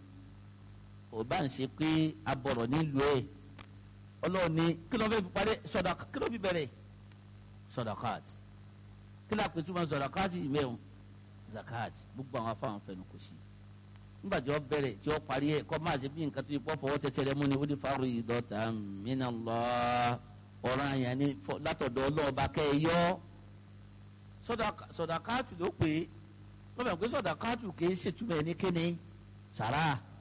ìbá ń ṣe pé abọ̀rọ̀ nílùú ẹ̀ ọlọ́run ní kí ló fẹ́ fi parí sọdọ̀ká kí ló fi bẹ̀rẹ̀ sọdọ̀káàt kí ló àpètú ma sọdọ̀káàt ìmẹ̀hún zakat gbogbo àwọn afáwọn fẹnu kò sí nígbà tí wọ́n bẹ̀rẹ̀ tí wọ́n parí ẹ̀ kọ́ máa ṣe bí nǹkan tó yẹ kó fọwọ́ tẹ́tẹ́rẹ́ mú ni ó ní fáwọn ìdọ́ta minallah ọ̀ràn àyàn ni látọ̀dọ̀ ọlọ́ọ̀bá kẹ́ ẹ yọ sọdọ̀káàt ló pé wọ́n bẹ̀rẹ̀ pé sọdọ̀káàt kì í ṣètúmọ̀ ẹ̀ ní kíni sàrà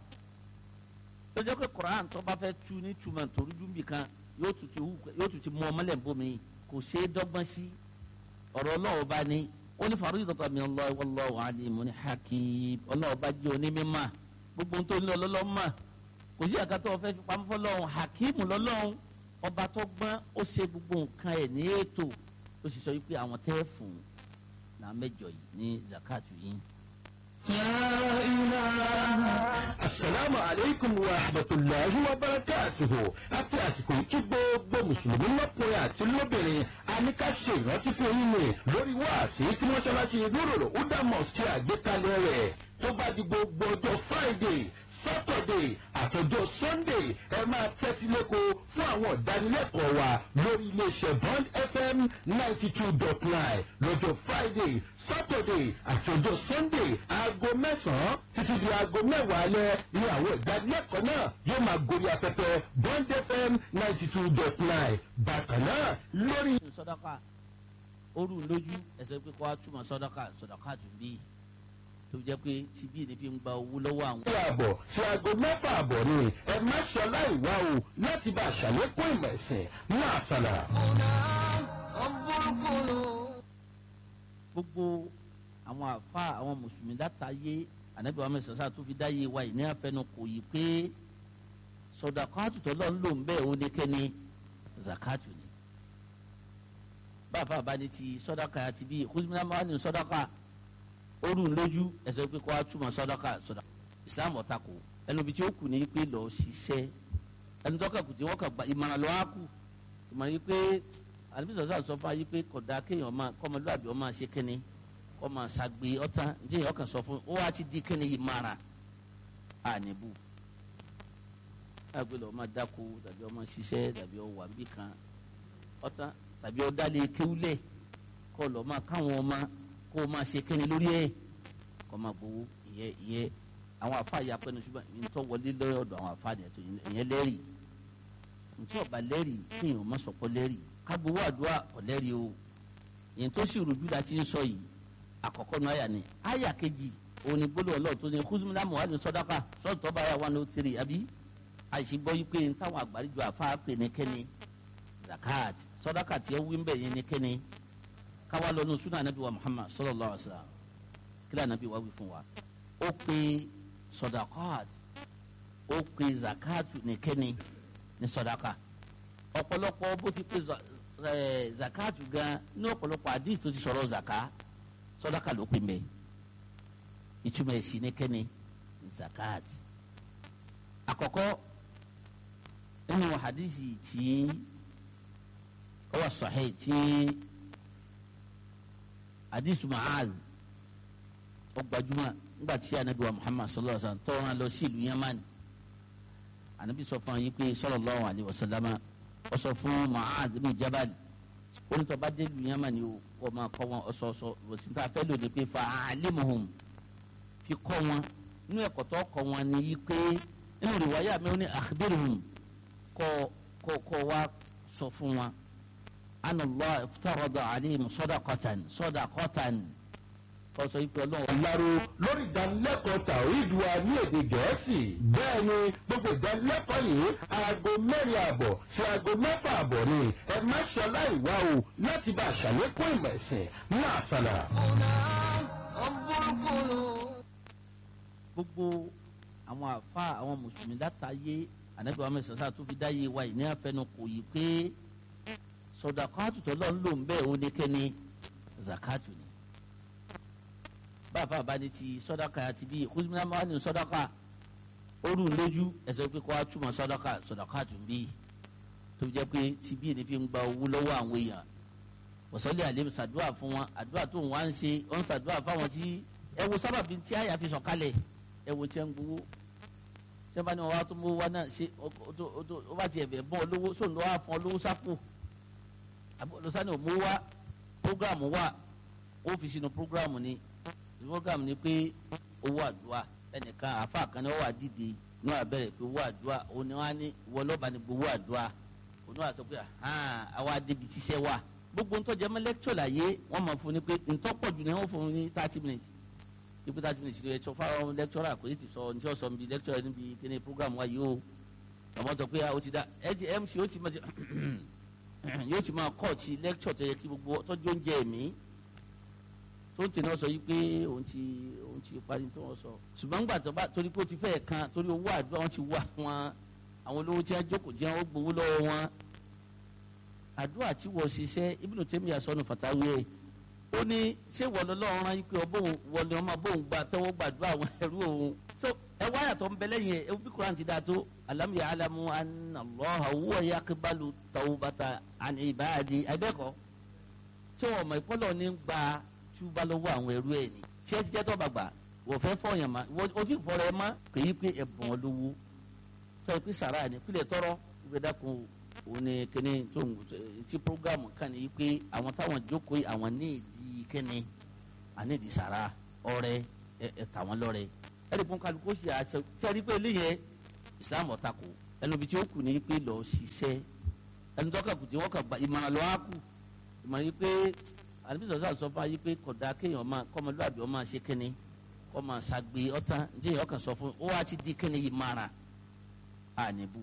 lọ́jọ́ pé Quran tó bá fẹ́ tu ní túmọ̀ torí dúnbì kan yóò tún ti yóò tún ti mú ọmọlẹ̀ bomi kò ṣe é dọ́gbọ́n sí ọ̀rọ̀ ọlọ́wọ́ bá ní ó ní faridatan min Allah wallahu alimun hakim ọlọ́wọ́ bá jẹ́ onímọ̀ gbogbo tó ní ọlọ́lọ́mọ̀ kò sí àkàtọ́ ọ̀fẹ́ fi pamọ́ fọlọ́hún hakim lọ́lọ́hún ọba tó gbọ́n ó ṣe gbogbo nǹkan ẹ̀ ní ètò ó sì sọ wípé àwọn tẹ́ fún náà mẹ́jọ yìí ní zakatu yìí. Assalamu alaikum wa rahmatullahi wa barakatuhu. Àti àsìkò tí gbogbo mùsùlùmí lọ́kùnrin àti lóbìnrin a ní ká ṣe ìrántí fún yín ní lórí wáàsí tí mọ́ṣáláṣí Nurul Huda Mosque àgbékalẹ̀ rẹ̀ tó bá di gbogbo ọjọ́ Friday Saturday àtọjọ́ Sunday ẹ máa tẹ́tí lẹ́kọ̀ọ́ fún àwọn ìdánilẹ́kọ̀ọ́ wa lórí iléeṣẹ́ Bond F M ninety two dot nine lọ́jọ́ Friday Saturday àtọjọ́ Sunday aago mẹ́sàn-án títí di aago mẹ́wàá alẹ́ ní àwọn ìdánilẹ́kọ̀ọ́ náà yóò máa gorí afẹ́fẹ́ Bond F M ninety two dot nine bákan náà lórí. sọdọ́kà oru lójú ẹsẹ̀ pé kó a túmọ̀ sọdọ́kà sọdọ́kà tún bí tó jẹ́ pé tibí ni fi ń gba owó lọ́wọ́ àwọn. ṣé àbọ̀ ṣe aago mẹ́fà àbọ̀ ni ẹ má ṣe aláìwá o láti bá a ṣàlékún ìmọ̀ ẹ̀sìn náà sànà. gbogbo àwọn àfa àwọn mùsùlùmí látàyé ànábì wa mẹ́sàn-án sáà tó fi dáyé wa ìní àfẹnukò yìí pé sọdọ̀kátù tó lọ́n lò ń bẹ́ẹ̀ ó ní kẹ́ni zakatu ni. báfa bá ní ti sọdọ̀kà àti bíi kùsùmí náà máa ní sọdọ̀kà orun lójú ẹsẹ̀ pé kó a túmọ̀ sọdọ̀kà sọdọ̀kà Islam ọ̀tako ẹnu bí tí ó kù ní pé lọ́ọ́ ṣiṣẹ́ ẹnu tó kàkùtì wọ́n kà gba ìmọ̀ràn lọ́wọ́ á kù ìmọ̀ràn yìí pé àlùbíṣọ̀ sọ fún ayé pé kódà kéèyàn máa kọ́mọlúwàbí ọmọ ṣe kẹ́ni kọ́ máa ṣàgbé ọ̀tán ǹjẹ́ èèyàn kàn sọ fún ó wá ti di kẹ́ni yìí mara àníbù àgbẹ̀ lọ́ọ́ máa dáko tàbí ọmọ ṣiṣẹ́ tàbí ọwọ́ àbí kan ọ̀tán tàbí ọ̀dálẹ̀ kéwúlẹ̀ kọ́ lọ́ọ́ máa káwọn ọmọ kó o máa ṣe kẹ́ni lórí ẹ̀ kọ́ máa gbowó ìyẹ́ ìyẹ́ àwọn àfa yà pẹ́nu ṣùgbọ́n ìyẹn wọlé lọ́dọ̀ àwọn àfa ìyẹn lẹ́rìí ntí ọba lẹ́rìí kéèyàn má sọ̀kọ́ lẹ́rìí kágbowó àdúrà ọ̀lẹ́rìí o ìyẹn tó sì rújú la ti ń sọ yìí àkọ́kọ́ nu àyà ni àyà kejì òun ni gbólóhùn ọlọ́run tó ní kúzùmílá mọ̀wádìí sọ́dáka sọ́ọ̀tù tọ́ba àyà one oh three àbí àìsígbọ́ yìí pé táwọn àgbáríjọ àfa pè ní kẹ́ni zakat sọ́dáka tí ó wí ń bẹ̀ yẹn ní kẹ́ni káwá lọ́nu súnà ànábì wa Muhammad sallallahu alaihi wasallam kílẹ̀ ànábì wa wí fún wa ó pe sọ́dákat ó pe zakatu ní kẹ́ni ní sọ́dáka ọ̀pọ̀lọpọ̀ bó ti pe zakatu gan ní ọ̀pọ̀lọpọ̀ àdìs tó ti sọ̀rọ̀ zaka sọ́dáka ló pin bẹ́ẹ̀ ìtumọ̀ ẹ̀sìn ní kẹ́ni zakat àkọ́kọ́ nínú hadisi tí ó wà sahih tí hadisu Mu'adh ó gbajúmọ̀ nígbà tí anabi wa Muhammad sallallahu alaihi wasallam tọ́ran lọ sí ìlú Yamani anabi sọ fún yín pé sallallahu alaihi wasallama ó sọ fún Mu'adh ibn Jabal onítọ̀ bá dé ìlú Yamani o kọ́ máa kọ́ wọn ọ̀sọ̀ọ̀sọ̀ òsì tá a fẹ́ lò ní pé fa'alimuhum fi kọ́ wọn nínú ẹ̀kọ́ tó kọ́ wọn ni yí pé nínú riwaya mi ó ní akhbirhum kọ́ kọ́ kọ́ wa sọ fún wọn anna Allah iftarada alayhim sadaqatan sadaqatan kọ́ sọ yí pé ọlọ́run. ìlàrú lórí ìdánilẹ́kọ̀ọ́ tawhid wa ní èdè gẹ̀ẹ́sì bẹ́ẹ̀ ni gbogbo ìdánilẹ́kọ̀ọ́ yìí aago mẹ́rin àbọ̀ sí aago mẹ́fà àbọ̀ ni ẹ má ṣe aláìwá o láti bá a ṣàlékún ìmọ̀ ẹ̀sìn ní àṣàlà. gbogbo àwọn àfa àwọn mùsùlùmí látàyé ànábì wa mẹ́sàn-án sáà tó fi dáyé wa ìní àfẹnukò yìí pé sọdọ̀kátù tó lọ́n lò ń bẹ́ẹ̀ ó ní kẹ́ni zakatu ni báfa bá ní ti sọdọ̀kà àti bíi kùsùmí náà máa ní sọdọ̀kà orun lójú ẹsẹ̀ pé kó a túmọ̀ sọdọ̀kà sọdọ̀kátù bí tó jẹ́ pé tibí ni fi ń gba owó lọ́wọ́ àwọn èèyàn wọ́sọ̀lẹ̀ àlẹ́ ṣàdúrà fún wọn àdúrà tó ń wá ń ṣe ó ń ṣàdúrà fáwọn tí ẹ wo sábàbí tí àyà fi sọ̀kalẹ̀ ẹ wo tí ẹ ń gbowó tí ẹ bá ní wọn wá tó mú wá náà ṣe ó bá ti ẹ̀bẹ̀ bọ́ olówó sóun ló wá fún olówó sápò lọ́sàn-án ò mú wá prógráàmù wà ó fi sínú prógráàmù ni prógráàmù ni pé owó àdúrà ẹnìkan àáfàá kan ní wọ́n wà dìde ní wọ́n bẹ̀rẹ̀ pé owó àdúrà òun ni wọ́n á ní ìwọ lọ́ba ní gbowó àdúrà òun náà sọ pé àwa débi tíṣẹ́ wà gbogbo ntọ́ jẹ́ mọ́ lẹ́kítọ̀ láyé wọ́n máa fún ni pé ntọ́ pọ̀ jù ní wọ́n fún ní thirty minutes ibi thirty minutes ló yẹ sọ fáwọn lẹ́kítọ̀rà kò ní ti sọ ní tí wọ́n sọ níbi lẹ́kítọ̀rà níbi kíni program wa yìí o àwọn sọ pé ó ti da mc ó ti máa yóò ti máa kọ́ ti lẹ́kítọ̀ tó yẹ kí gbogbo tọ́jú oúnjẹ mi tó ń tẹ̀lé sọ yìí pé òun ti òun ti parí tó wọ́n sọ ṣùgbọ́n nígbà tó bá torí pé ó ti fẹ́ kan torí owó àdúrà wọn ti wá wọn àwọn olówó tí wọ́n jókòó jẹ́ wọ́n gbowó lọ́wọ́ wọn àdúrà tí wọ́n ṣiṣẹ́ Ibn Taymiyyah sọnù fàtàwé ẹ̀ ó ní ṣé wọ́n lọ́wọ́ rán yín pé ọbọ̀n wọ́n ni ọmọ bóun gba tẹ́wọ́ gbàdúrà àwọn ẹrú òun so ẹ wáyà tó ń bẹ lẹ́yìn ẹ bí Quran ti dáa tó alam ya'lamu anna Allaha huwa yaqbalu tawbata an ibadi ẹ̀bẹ́kọ̀ ṣé wọ́n mọ̀ ìpọ́lọ̀ ní gba túbá lọ́wọ́ àwọn ẹrú ẹ̀ ni ṣé ti jẹ́ tó bàgbà wọ́n fẹ́ fọyàn ma o ti fọrọ ẹ ma kò yí pé ẹ̀bùn olówó tó yẹ pé sàrà ni pílẹ̀ tọrọ ìgbẹ́ dàkún òun ni kíní tó ń ti programu kan ní pé àwọn táwọn jókòó àwọn ní ìdí kíní àní ìdí sàrà ọrẹ ẹ tàwọn lọ́rẹ ẹni pọn kálukú ṣe àṣẹ tí a rí pé eléyẹ Islam ọ̀tàkù ẹnu bí tí ó kù ní pé lọ ṣiṣẹ́ ẹni tó kàkù tí wọ́n kà gba ìmọ̀ràn lọ́wọ́ á kù ìmọ̀ràn yìí pé àdébísọ̀ sọ sọ fún ayé pé kódà kéèyàn máa kọ́mọlúwàbí ọmọ ṣe kíní ọmọ ṣàgbé ọ̀tá ǹjẹ́ èèyàn kàn sọ fún ó wá ti di kíní yìí mara àníbù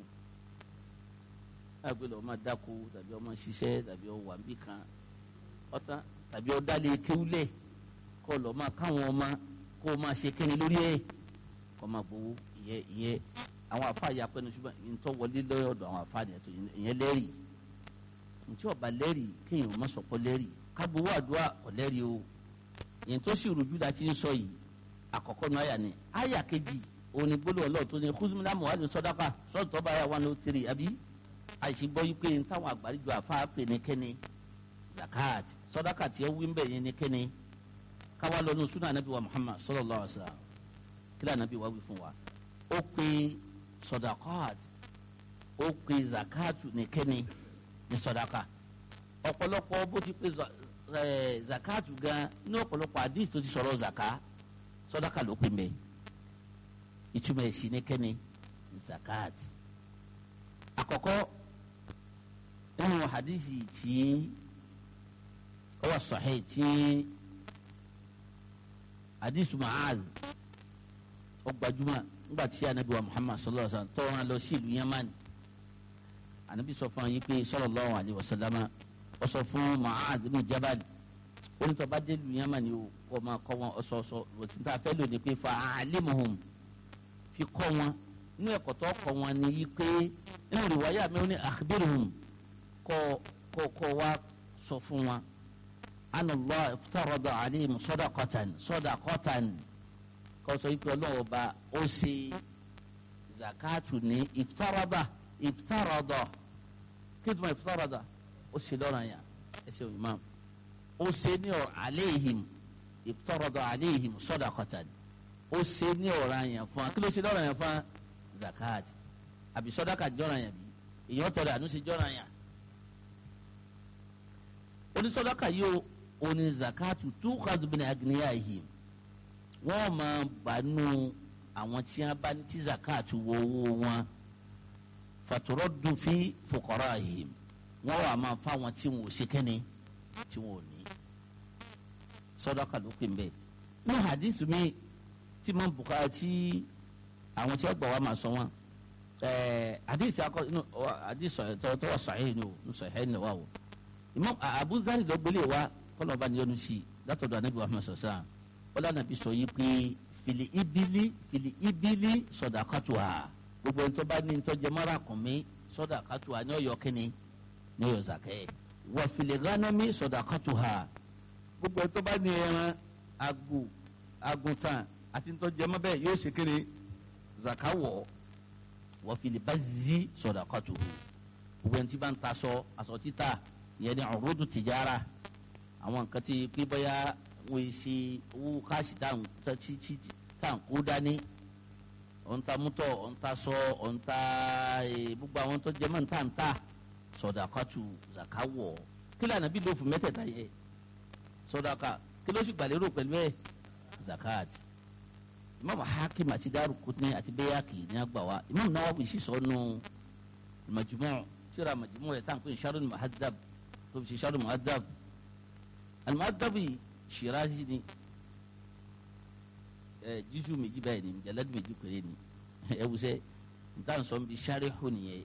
àgbẹ̀ lọ́ọ́ máa dáko tàbí ọmọ ṣiṣẹ́ tàbí ọwà níbì kan ọ̀tá tàbí ọ̀dálẹ̀ kéwúlẹ̀ kọ́ lọ́ọ́ máa káwọn ọmọ kó o máa ṣe kíní lórí ẹ̀ kọ́ máa gbowó ìyẹn ìyẹn àwọn àfa yà pẹ́nu ṣùgbọ́n ìyẹn wọlé lọ́dọ̀ àwọn àfa ìyẹn lẹ́rìí ntí ọba lẹ́rìí kéèyàn má sọ̀kọ́ lẹ́rìí kágbowó àdúrà ọ̀lẹ́rìí o ìyẹn tó sì rújú la ti ń sọ yìí àkọ́kọ́ nu àyà ni àyà kejì òní gbólóhùn ọlọ́ọ̀ tó ní kúzùmílà mọ̀wálì sọ́dáka sọ́ọ̀tù ọba àyà one oh three àbí àìsí gbọ́ yí pé n táwọn àgbàríjọ àfa pè ní kẹ́ni zakat sọ́dáka tí ẹ wí ń bẹ̀ yẹn ní kẹ́ni káwá lọ́nu súnà ànábì wa Muhammad sallallahu alaihi wasallam kílà ànábì wa wí fún wa ó pe sọ́dákat ó pe zakatu ní kẹ́ni ní sọ́dáka ọ̀pọ̀lọpọ̀ bó ti pe zakatu gan ní ọ̀pọ̀lọpọ̀ àdìs tó ti sọ̀rọ̀ zaka sọ́dáka ló pè mẹ́ ìtumọ̀ èsì ní kẹ́ni zakat àkọ́kọ́ nínú hadisi tí ó wà sahih tí hadisi Mu'adh ó gbajúmọ̀ nígbà tí anabi wa Muhammad sallallahu alaihi wasallam tó wọn lọ sí ìlú Yaman anabi sọ fún yín pé sallallahu alaihi wasallam ó sọ fún Mu'adh ibn Jabal onítọ̀ bá dé ìlú Yaman ni ó máa kọ́ wọn ọ̀sọ̀ọ̀sọ̀ òtí tá a fẹ́ lò ní pé fa alimuhum fi kọ́ wọn inú ẹ̀kọ́ tó kọ́ wọn ni yí pé inú riwaya mi ó ní akhbiruhum kọ́ kọ́ kọ́ wa sọ fún wọn anna Allah iftarada alayhim sadaqatan sadaqatan kọ́ sọ yí pé ọlọ́wọ́ bá ó ṣe zakatu ní iftarada iftarada kí ni tó máa iftarada ó ṣe lọ́rọ̀ yẹn ẹ ṣe òyìnbó ó ṣe ní ọ̀rọ̀ aléhìm ìtọ́rọ̀dọ̀ aléhìm sọ́dàkọ̀tàn ó ṣe ní ọ̀rọ̀ yẹn fún wa kí ló ṣe lọ́rọ̀ yẹn fún zakat àbí sọ́dàkà jọ́ra yẹn bí èyàn tọrọ àánú ṣe jọ́ra yẹn onísọ́dàkà yóò oní zakatu tukhadhu min aghniyahim wọ́n máa bánú àwọn tí wọ́n bá ní tí zakatu wọ owó wọn faturaddu fi fuqara'ihim wọ́n wà máa fáwọn tí wọn ò ṣe kẹ́ni tí wọn ò ní sọdọkà ló pè mbẹ ní hadith mi tí mo bùkà tí àwọn tí wọn gbọ́ wa máa sọ wọn ẹẹ hadith akọ inú hadith tó tó wà sahih ni o ní sahih ni wa o Imam Abu Zari ló gbélé wa kọlọ bá níyọnu sí i látọ̀dọ̀ anabi wa Muhammad sọsàn wọn lànà bí sọ yìí pé fìlì ibili fìlì ibili sọdàkàtúwà gbogbo ẹni tó bá ní ntọ́jẹ mara kùn mí sọdàkàtúwà ní ọyọ kínní ní ọyọ zakẹ́ wà fìlì gánàmí sọdàkàtúwà gbogbo ẹ tó bá ní ẹran agbo àgùntàn àti ntọ́jẹ mọ́ bẹ́ẹ̀ yóò ṣe kéré zakawọ̀ wà fìlì bazzi sọdàkàtúwà gbogbo ẹni tí bá ń ta aṣọ aṣọ títà ìyẹn ní urudu tìjára àwọn nǹkan tí pé bóyá wọ́n ṣe owó káàsì tá à ń kó dání ọ̀ǹta mútọ̀ ọ̀ǹta sọ ọ̀ǹta gbogbo àwọn tó jẹ́ mọ́ ń tà ń tà sọ̀dàkàtù zakawọ̀ kí lànà bí ló fún mẹ́tẹ̀ẹ̀ta yẹ sọ̀dàkà kí ló sì gbàlérò pẹ̀lú ẹ̀ zakat imam hakim àti Daraqutni àti Bayhaqi ní àgbà wa imam Nawawi sì sọ nù Majmu' tíra Majmu' rẹ̀ tá à ń pè ní Sharhul Muhaddab tó fi ṣe Sharhul Muhaddab al-Muhaddab Shirazi ni ẹ jísù méjì báyìí ni mujallad méjì péré ni ẹ wusẹ nta sọ bi sharihu nìyẹn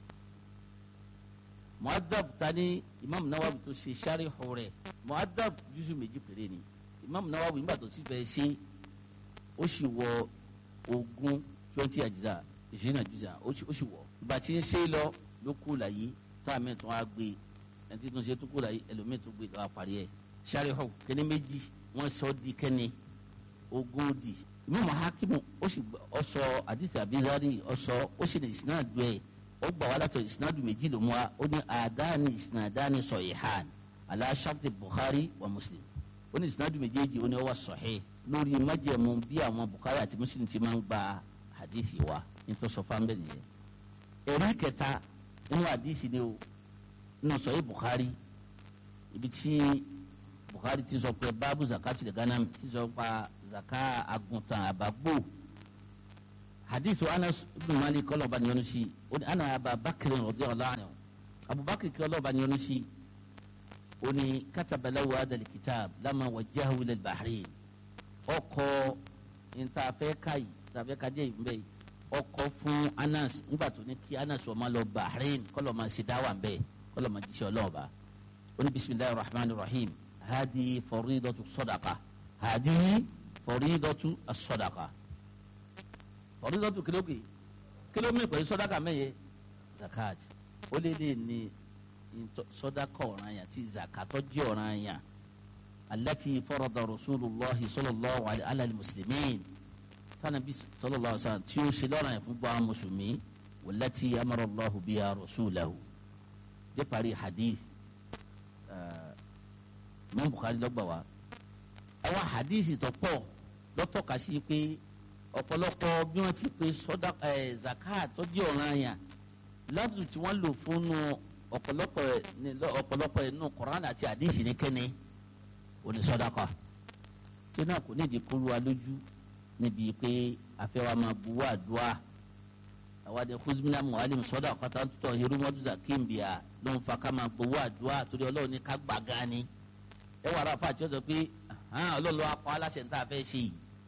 Muhaddab tani imam Nawawi tó ṣe sharihu rẹ̀ Muhaddab jísù méjì péré ni imam Nawawi nígbà tó ti fẹ́ ṣe ó sì wọ ogún twenty àjíṣà ìṣẹ́yìn àjíṣà ó sì wọ ìgbà tí ń ṣe lọ ló kú láyé tá a mẹ́tọ́ á gbé ẹni tí tó ń ṣe tó kú láyé ẹlòmíì tó gbé lọ́wọ́ parí ẹ̀ sharihu kẹ́ni méjì wọ́n sọ di kẹ́ni ogóòdì Imam Hakimu ó sì ọsọ àdìsí abizari ọsọ ó sì ní ìsinádù ẹ ó gbà wá látọ̀ ìsinádù méjì ló mú wa ó ní àdáni ìsinádàní sahihan ala sharti Bukhari wa Muslim ó ní ìsìnàdù méjèèjì ó ní ó wà sahih lórí májẹ̀mú bí àwọn Bukhari àti Muslim ti máa ń gba hadisi wa nítorí sọ fáńbẹ́ nìyẹn. ẹ̀rí kẹta nínú hadisi ni o nínú Sahih Bukhari ibi tí Bukhari ti sọ pé báàbù zakatu ganam ti sọ pa zaka àgùntàn àbágbò hadisi Anas ibn Malik kọlọba ni yọnu sí ó ní ana Abubakar radiyallahu anhu Abubakar kọlọba ni yọnu sí ó ní kataba lahu hadha al-kitab lamma wajjahu ila al-Bahrain ọkọ ntàfẹ́ káyì ntàfẹ́ kájẹ́ ìbẹ́ ọkọ fún Anas nígbà tó ní kí Anas ó máa lọ Bahrain kọ́lọ̀ máa ṣe dáwà ń bẹ́ẹ̀ kọ́lọ̀ máa jíṣẹ́ ọlọ́ọ̀bá ó ní bisimilahi rahman rahim hadi faridatu sadaqa hadi faridatu sadaqa faridatu kìlógì kìlómì pẹ̀lú sadaqa mẹ́yẹ zakat ó lé lé ní sadaqa ọ̀ranyàn tí zakatọ́ jẹ́ ọ̀ranyàn التي فرض رسول الله صلى الله عليه على المسلمين فنبي صلى الله عليه وسلم تيوشي لنا يفنبوا مسلمين والتي أمر الله بها رسوله دي باري حديث آه من بخاري لبوا أو حديث تقو لو تقاسي كي ọ̀pọ̀lọpọ̀ bí wọ́n ti pe sọdá ẹ zakat tó di ọ̀ranyàn lafzu tí wọ́n lò fún ọ̀pọ̀lọpọ̀ ọ̀pọ̀lọpọ̀ inú Quran àti hadith ní kẹ́ni oní sọdáka tí náà kò ní ìdí kúrú wa lójú níbi pé afẹ́wà máa buwọ́ àdúrà àwàdẹ kúzmínà muhalim sọdáka tó ń tọ́ hirumọ́dù zakimbiya ló ń fa ká máa buwọ́ àdúrà torí ọlọ́run ní ká gbà gan ni ẹ wà rà fàtí ọ̀sọ̀ pé ọlọ́run ló wá pa aláṣẹ ní tá a fẹ́ ṣe yìí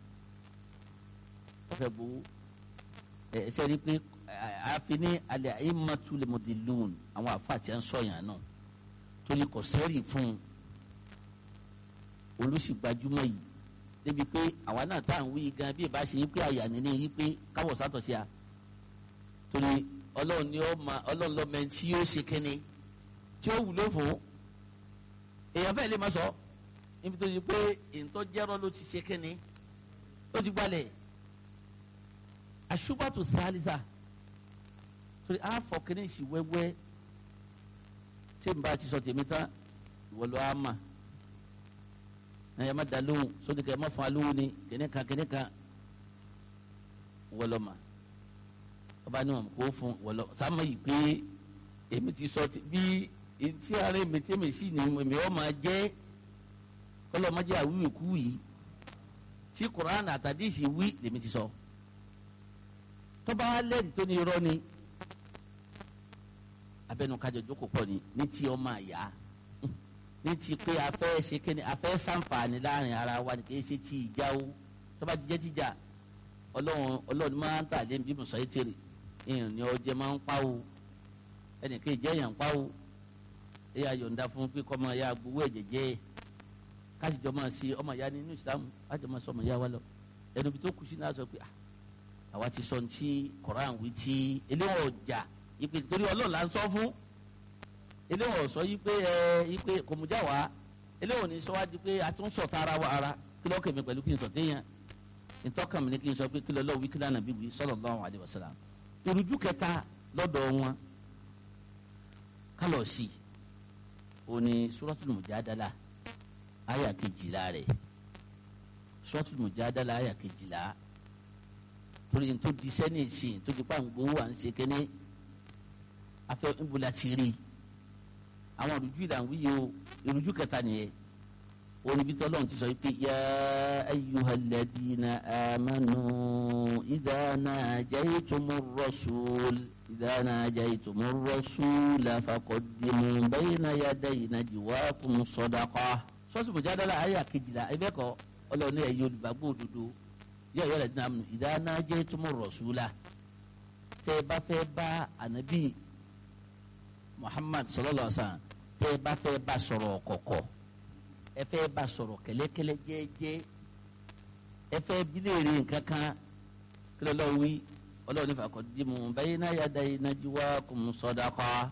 wọ́n fẹ́ buwọ́ ẹ ṣe rí pé àfi ní alẹ́ àyèmọ́tulẹ̀ mọ̀dìlún àwọn àfàtí ẹ̀ ń sọ̀yàn náà torí kò sẹ́rì fún un olùsìgbàjúmọ̀ yìí débi pé àwa náà tá à ń wí gan bí ìbá ṣe yí pé àyà nínú yí pé káwọ̀ sátọ̀ sí a torí ọlọ́run ni ó ma ọlọ́run lọ́mọ ẹni tí yóò ṣe kẹ́ni tí ó wúlò fún èèyàn fẹ́ẹ́ lè má sọ níbi tó yí pé ìtọ́ jẹ́rọ ló ti ṣe kẹ́ni ó ti gbalẹ̀ àṣùbàtò sálísà torí àfọ̀ kẹ́ni ìṣì wẹ́wẹ́ tí n bá ti sọ tèmi tán ìwọ ló á mà na yama da lóhùn sódì kẹ ma fún alóhùn ni kìnìkan kìnìkan wọlọmọ ọba ní wọn kò fún wọlọ sáma yìí pé èmi ti sọ bí etí ara èmi tí èmi sì ní èmi ọ máa jẹ kọlọmọdé àwíwì kú yìí tí Quran àtàdísì wí lèmi ti sọ tọba lẹ́rìí tó ní irọ́ ni abẹnukájọ jókòó pọ̀ ni ní tí ọmọ àyà ní ti pé a fẹ́ ṣe kéde a fẹ́ ṣàǹfààní láàrin ara wa kì í ṣe ti ìjà o tó bá ti jẹ́ tìjà ọlọ́run ọlọ́run máa ń tà lé bí mo sọ yìí tèrè èèyàn ni ọjẹ́ máa ń pa o ẹnì kejì jẹ́ èèyàn ń pa o èèyàn yọ̀ǹda fún pé kọ́ máa ya gbowó ẹ̀jẹ̀ jẹ́ káṣíjọ́ máa ṣe ọmọ ìyá nínú ìsìlámù káṣíjọ́ máa ṣe ọmọ ìyá wa lọ ẹnu bí tó kù sí náà sọ pé àwa ti sọ ti Koran wí ti eléwọ̀n ọjà ìpè torí ọlọ́run là ń sọ fún eléwọ̀n sọ yí pé ẹ yí pé kò mú já wa eléwọ̀n ní sọ wá di pé a tún sọ ta ara wa ara kí lọ́ọ́ kẹ̀mí pẹ̀lú kí n sọ téèyàn ìtọ́kàn mi ni kí n sọ pé kí lọ́ọ́ wí kí lánàá bí wí sallallahu alaihi wasallam ìrújú kẹta lọ́dọ̀ wọn kálọ̀ sí o ní suratul mujadala àyà kejìlá rẹ̀ suratul mujadala àyà kejìlá torí n tó di sẹ́ni ìsìn tó di pàǹgbówó à ń ṣe kéne afẹ́ ìbúlá ti rí àwọn ìrújú ìlànà wíyí o ìrújú kẹta nìyẹn oníbi tọ́lọ́run ti sọ pé ya ayyuhal ladina amanu idha najaytumur rasul idha najaytumur rasula faqaddimu bayna yaday najwakum sadaqa. sọ́ọ̀sì mujadala àyà kejìlá ẹgbẹ́ kọ́ ọlọ́run ẹ̀yẹ olùgbàgbọ́ òdodo ya ayyuhal ladina amanu idha najaytumur rasula tẹ́ ẹ bá fẹ́ bá ànábì Muhammad sallallahu alaihi wasallam tẹ́ ẹ bá fẹ́ bá sọ̀rọ̀ kọ̀kọ̀ ẹ fẹ́ bá sọ̀rọ̀ kẹ́lẹ́kẹ́lẹ́ jẹ́ẹ́jẹ́ ẹ fẹ́ bíléèrè nǹkan kan kí ló lọ́ wí ọlọ́run nífa kọ́ dimu bayna yaday najwakum sadaqa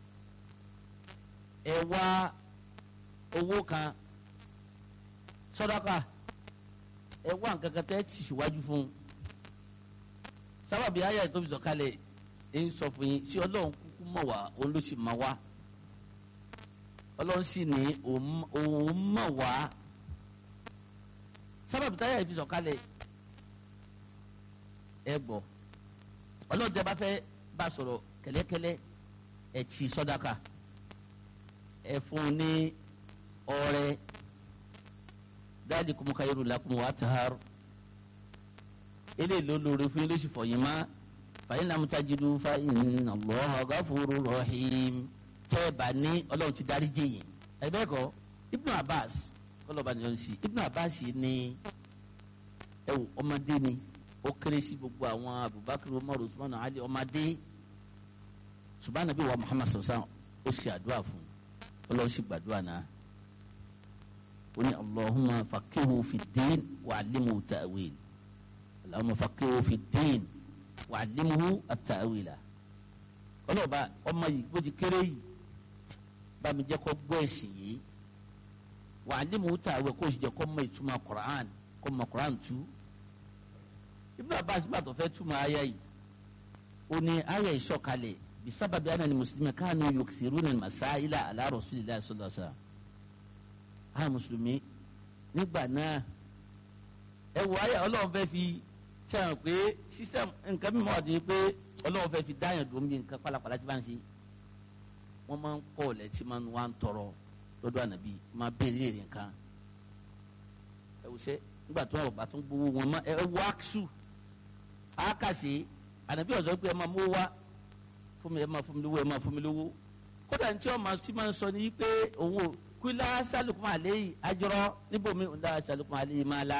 ẹ wá owó kan sadaqa ẹ wá nǹkan kan tẹ́ ẹ ti ṣíwájú fún un sábàbí ayé ẹ̀ tó fi sọ̀kalẹ̀ ẹ̀ ń sọ fún yín sí ọlọ́run kúkú mọ̀ wá òun ló sì mọ̀ wá ọlọ́run sì ní òun mọ̀ wá sábàbí táyà ìfi sọ̀kalẹ̀ ẹ gbọ́ ọlọ́dẹ bá fẹ́ bá sọ̀rọ̀ kẹ́lẹ́kẹ́lẹ́ ẹ ti sọ́dáka ẹ fún un ní ọrẹ dhalikum khayrun lakum wa athhar eléyìí ló lóore fún yín lóṣù fọyín má fa in lam tajidu fa inna Allaha ghafurur rahim tẹ́ ẹ bá ní ọlọ́run ti dárí jẹ́yìn ẹ bẹ́ẹ̀ kọ́ Ibn Abbas kọlọ́ba ni ọ̀hún sí Ibn Abbas ní ẹ wò ọmọdé ni ó kéré sí gbogbo àwọn Abubakar Umar Usman Ali ọmọdé ṣùgbọ́n Ànábì wa Muhammad sọ̀sán ó ṣe àdúrà fún ọlọ́run sì gbàdúrà náà ó ní Allahumma faqihu fi ddin wa allimhu ta'wil Allahumma faqihu fi ddin wa allimhu at-ta'wila ọlọ́ọ̀ba ọmọ yìí bó ti kéré yìí bá mi jẹ́ kó gbọ́ ẹ̀sìn yìí wa allimhu ta'wil kó o sì jẹ́ kó mọ ìtumọ̀ Qur'an kó mọ Qur'an tú Ibn Abbas bá tó fẹ́ túmọ̀ àyà yìí ó ní àyà ìsọ̀kalẹ̀ bisababi anna al-muslimin kanu yukthiruna al-masaila ala rasulillahi sallallahu alaihi wasallam àwọn mùsùlùmí nígbà náà ẹ wọ àyà ọlọ́run fẹ́ fi sẹ́yìn pé sísẹ́m nǹkan mímọ́ àti pé ọlọ́run fẹ́ fi dáyàn dùn bí nǹkan pálapàla tí bá ń ṣe wọ́n máa ń kọ́ ọ̀lẹ́ tí máa ń wá ń tọrọ lọ́dọ̀ ànàbí máa béèrè èrè nǹkan ẹ wò sẹ́ nígbà tó wọn bá tún gbowó wọn máa ẹ wọ àkṣù àkàṣe ànàbí ọ̀sọ́ pé ẹ máa mú wá fún mi ẹ máa fún mi lówó ẹ máa fún mi lówó kódà ní tí wọ́n máa ti máa ń sọ ní pé òun ò kúlá sálùkùn àlẹ́ yìí ajọ́rọ́ níbòmí ńlá sálùkùn àlẹ́ yìí máa la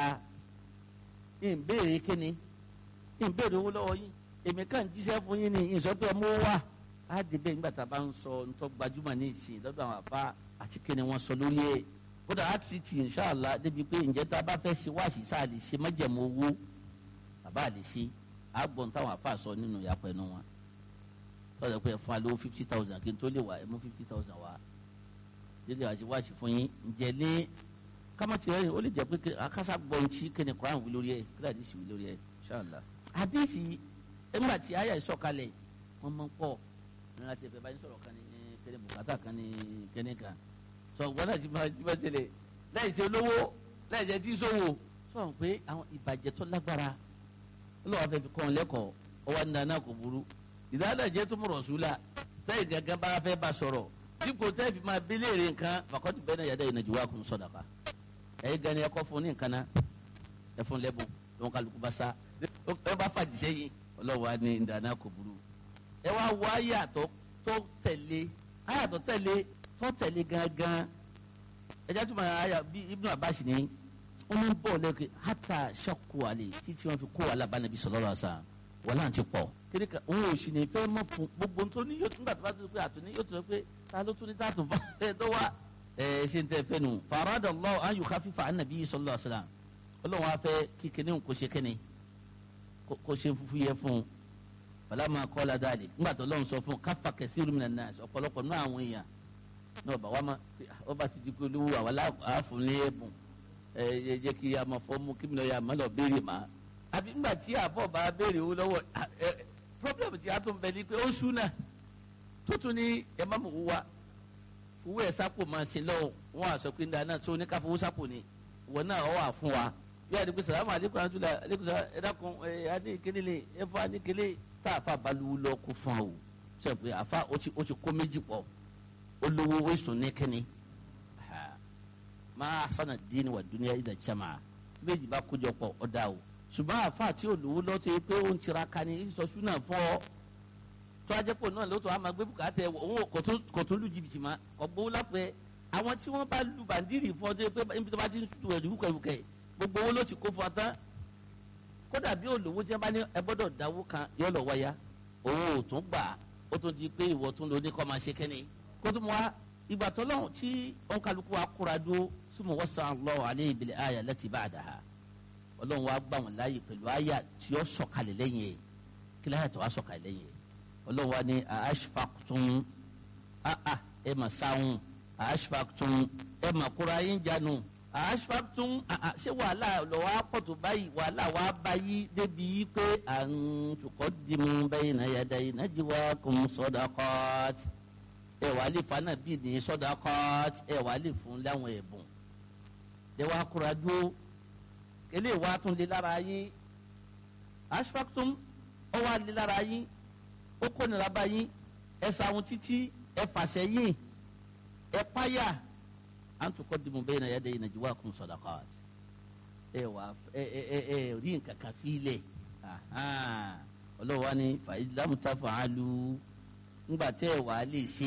ìbéèrè kíni ìbéèrè owó lọ́wọ́ yín èmi kàn jíṣẹ́ fún yín ni ìsọ pé ọmọ wà á débẹ̀ nígbà tá a bá ń sọ ntọ́ gbajúmọ̀ ní ìsìn lọ́dọ̀ àwọn àbá àti kíni wọ́n sọ lórí ẹ̀ kódà á ti ti inṣàlá débi pé ǹjẹ́ tá a bá fẹ́ ṣe wáṣí sáà lè ṣe májẹ̀mú owó bàbá lè ṣe àgbọ̀n táwọn àfa sọ nínú ìyàpọ̀ ẹnu wọn lọ́dọ̀ pé fún alówó fifty thousand kí n tó lè wà ẹ mú fifty thousand wá dédé wá sí wáṣí fún yín ǹjẹ́ ní kámátì rẹ̀ ó lè jẹ́ pé akásá gbọ́ntì kíni Quran wí lórí ẹ̀ kíni àdìsí wí lórí ẹ̀ inṣàlá àdìsí ẹgbẹ́ àti àyà ìsọ̀kalẹ̀ wọ́n máa ń pọ̀ nínú àti ẹ̀fẹ̀ báyìí sọ̀rọ̀ kan ní kíni bùkátà kan ní kíni kan sọ gbọ́dọ̀ àti máa ti máa ṣẹlẹ̀ láì ṣe olówó láì ṣe tí sówó sọ̀rọ̀ pé àwọn ìbàjẹ́ tó lágbára ọlọ́wọ́ fẹ́ fi kọ́ ọ lẹ́kọ̀ọ́ ọwọ́ ní dáná kò burú ìdálẹ́jẹ́ tó mú rọ̀ṣúlà sẹ́yìn gángan bá fẹ́ bá sọ̀rọ̀ tí kò tẹ́ fi máa bíléèrè nǹkan fàkọ́tù bẹ́ẹ̀ náà yàda ìnàjú wa kún sọ̀dàkà ẹ̀yin gan ni ẹ̀kọ́ fún ní nǹkan náà ẹ̀ fún lẹ́bùn lọ́wọ́n kálukú bá sá ẹ bá fàjì sẹ́yìn ọlọ́wọ́ ní dáná kò burú ẹ wá wọ ayàtọ̀ tó tẹ̀lé ayàtọ̀ tẹ̀lé tó tẹ̀lé gángan ẹjẹ́ tó máa ayà bí Ibn Abbas ní wọ́n ń bọ̀ lẹ́kẹ̀ hátà ṣọ́kù àlè títí wọ́n fi kó alábànàbí sallallahu alaihi wasallam wọ́n láǹtí pọ̀ kéde kan òun ò sì ní fẹ́ mọ́ fún gbogbo tó ní yóò tún gbà tó bá tó pé àtúní yóò tún pé ta ló tún ní tá tún fà ẹ tó wá ẹ ṣe ń tẹ fẹ́ nu faradallahu an yukhaffifa an nabi sallallahu alaihi wasallam ọlọ́run á fẹ́ kí kíní kò ṣe kíní kò ṣe fúfú yẹ fún un falamma qala dhalik nígbà tó lọ́run sọ fún kaffa kathiru minan nas ọ̀pọ̀lọpọ̀ náà àwọn èèyàn náà bà wá má ọba ti di pé olówó àwọn aláàfin ní ẹ̀bùn ẹ jẹ́ kí a máa fọ́ mú kí mi lọ́ọ́ yà má lọ́ọ́ béèrè má àbí nígbà tí àbọ̀ bá béèrè owó lọ́wọ́ ẹ problem tí a tún bẹ ní pé ó sún náà tó tún ní ẹ má mọ̀ wá owó ẹ̀ sápò máa ṣe lọ́wọ́ wọn àṣọ pé dáná tó ní ká fowó sápò ni ìwọ náà ọ wà fún wa bí a ní pé sàlámù aleykum àdúrà aleykum sàlámù ẹ dákun ẹ adé ìkéde ẹ fọ aníkélé tá a fa balùwù lọ kó fún ọ sọ pé àfa ó ti kó méjì pọ̀ olówó wẹ̀sùn ní kíni máa sọ̀nà dín wà dúnìyà ìdá jama méjì bá kójọ pọ̀ ọ̀dà o ṣùgbọ́n àfa àti olówó lọ́tọ̀ yìí pé ó ń tiraka ní ìsọsú náà fọ́ tó ajẹ́pọ̀ náà lóòótọ́ àmọ́ gbé bùkátà ẹ̀ òun kò tó lu jìbìtì mọ́ ọ̀gbọ́n lápẹ́ àwọn tí wọ́n bá lu bàndírì fún ọdún pé ibi tó bá ti ń tu ẹ̀dùn wúkẹ́wúkẹ́ gbogbo owó ló ti kó fún ọ tán kódà bí olówó tí wọ́n bá ní ẹ gbọ́dọ̀ dáwó kan yọ lọ wáyà òun ò tún gbà ó tún di pé ìwọ tún lóní kọ́ máa ṣe kẹ́ni kó tún wá ìgbà tó lọ́hùn tí òǹkàlùkù wa kóra dúró súnmọ́ wọ́n sàn Allahu alayhi bil aya allati ba'daha ọlọ́run wa gbà wọ́n láàyè pẹ̀lú àyà tí ó sọ̀kalẹ̀ lẹ́yìn ẹ̀ kí láyà tó wá sọ̀kalẹ̀ lẹ́yìn ẹ̀ ọlọ́run wa ní ashfaqtum àà ẹ̀ mà sáwọn ashfaqtum ẹ̀ mà kóra yín jánu ashfaqtum àà ṣé wàhálà lọ́wọ́ àpọ̀tù báyìí wàhálà wà báyìí débi pé à ń tuqaddimu bayna yaday najwakum sadaqat ẹ̀ wà lè fa náà bíi ní sadaqat ẹ̀ wà lè fún láwọn ẹ̀bùn ẹ̀ wà kóra dúró eléyìí wá tún lé lára yín ashfaqtum ó wá lé lára yín ó kó nira bá yín ẹ sàwọn títí ẹ fàṣẹ yín ẹ páyà an tuqaddimu bayna yaday najwakum sadaqat ẹ wà ẹ ẹ ẹ rí nǹkan kan fílẹ̀ ọlọ́wọ́ ni fa lam taf'alu ńgbà tẹ́ ẹ wà á lè ṣe.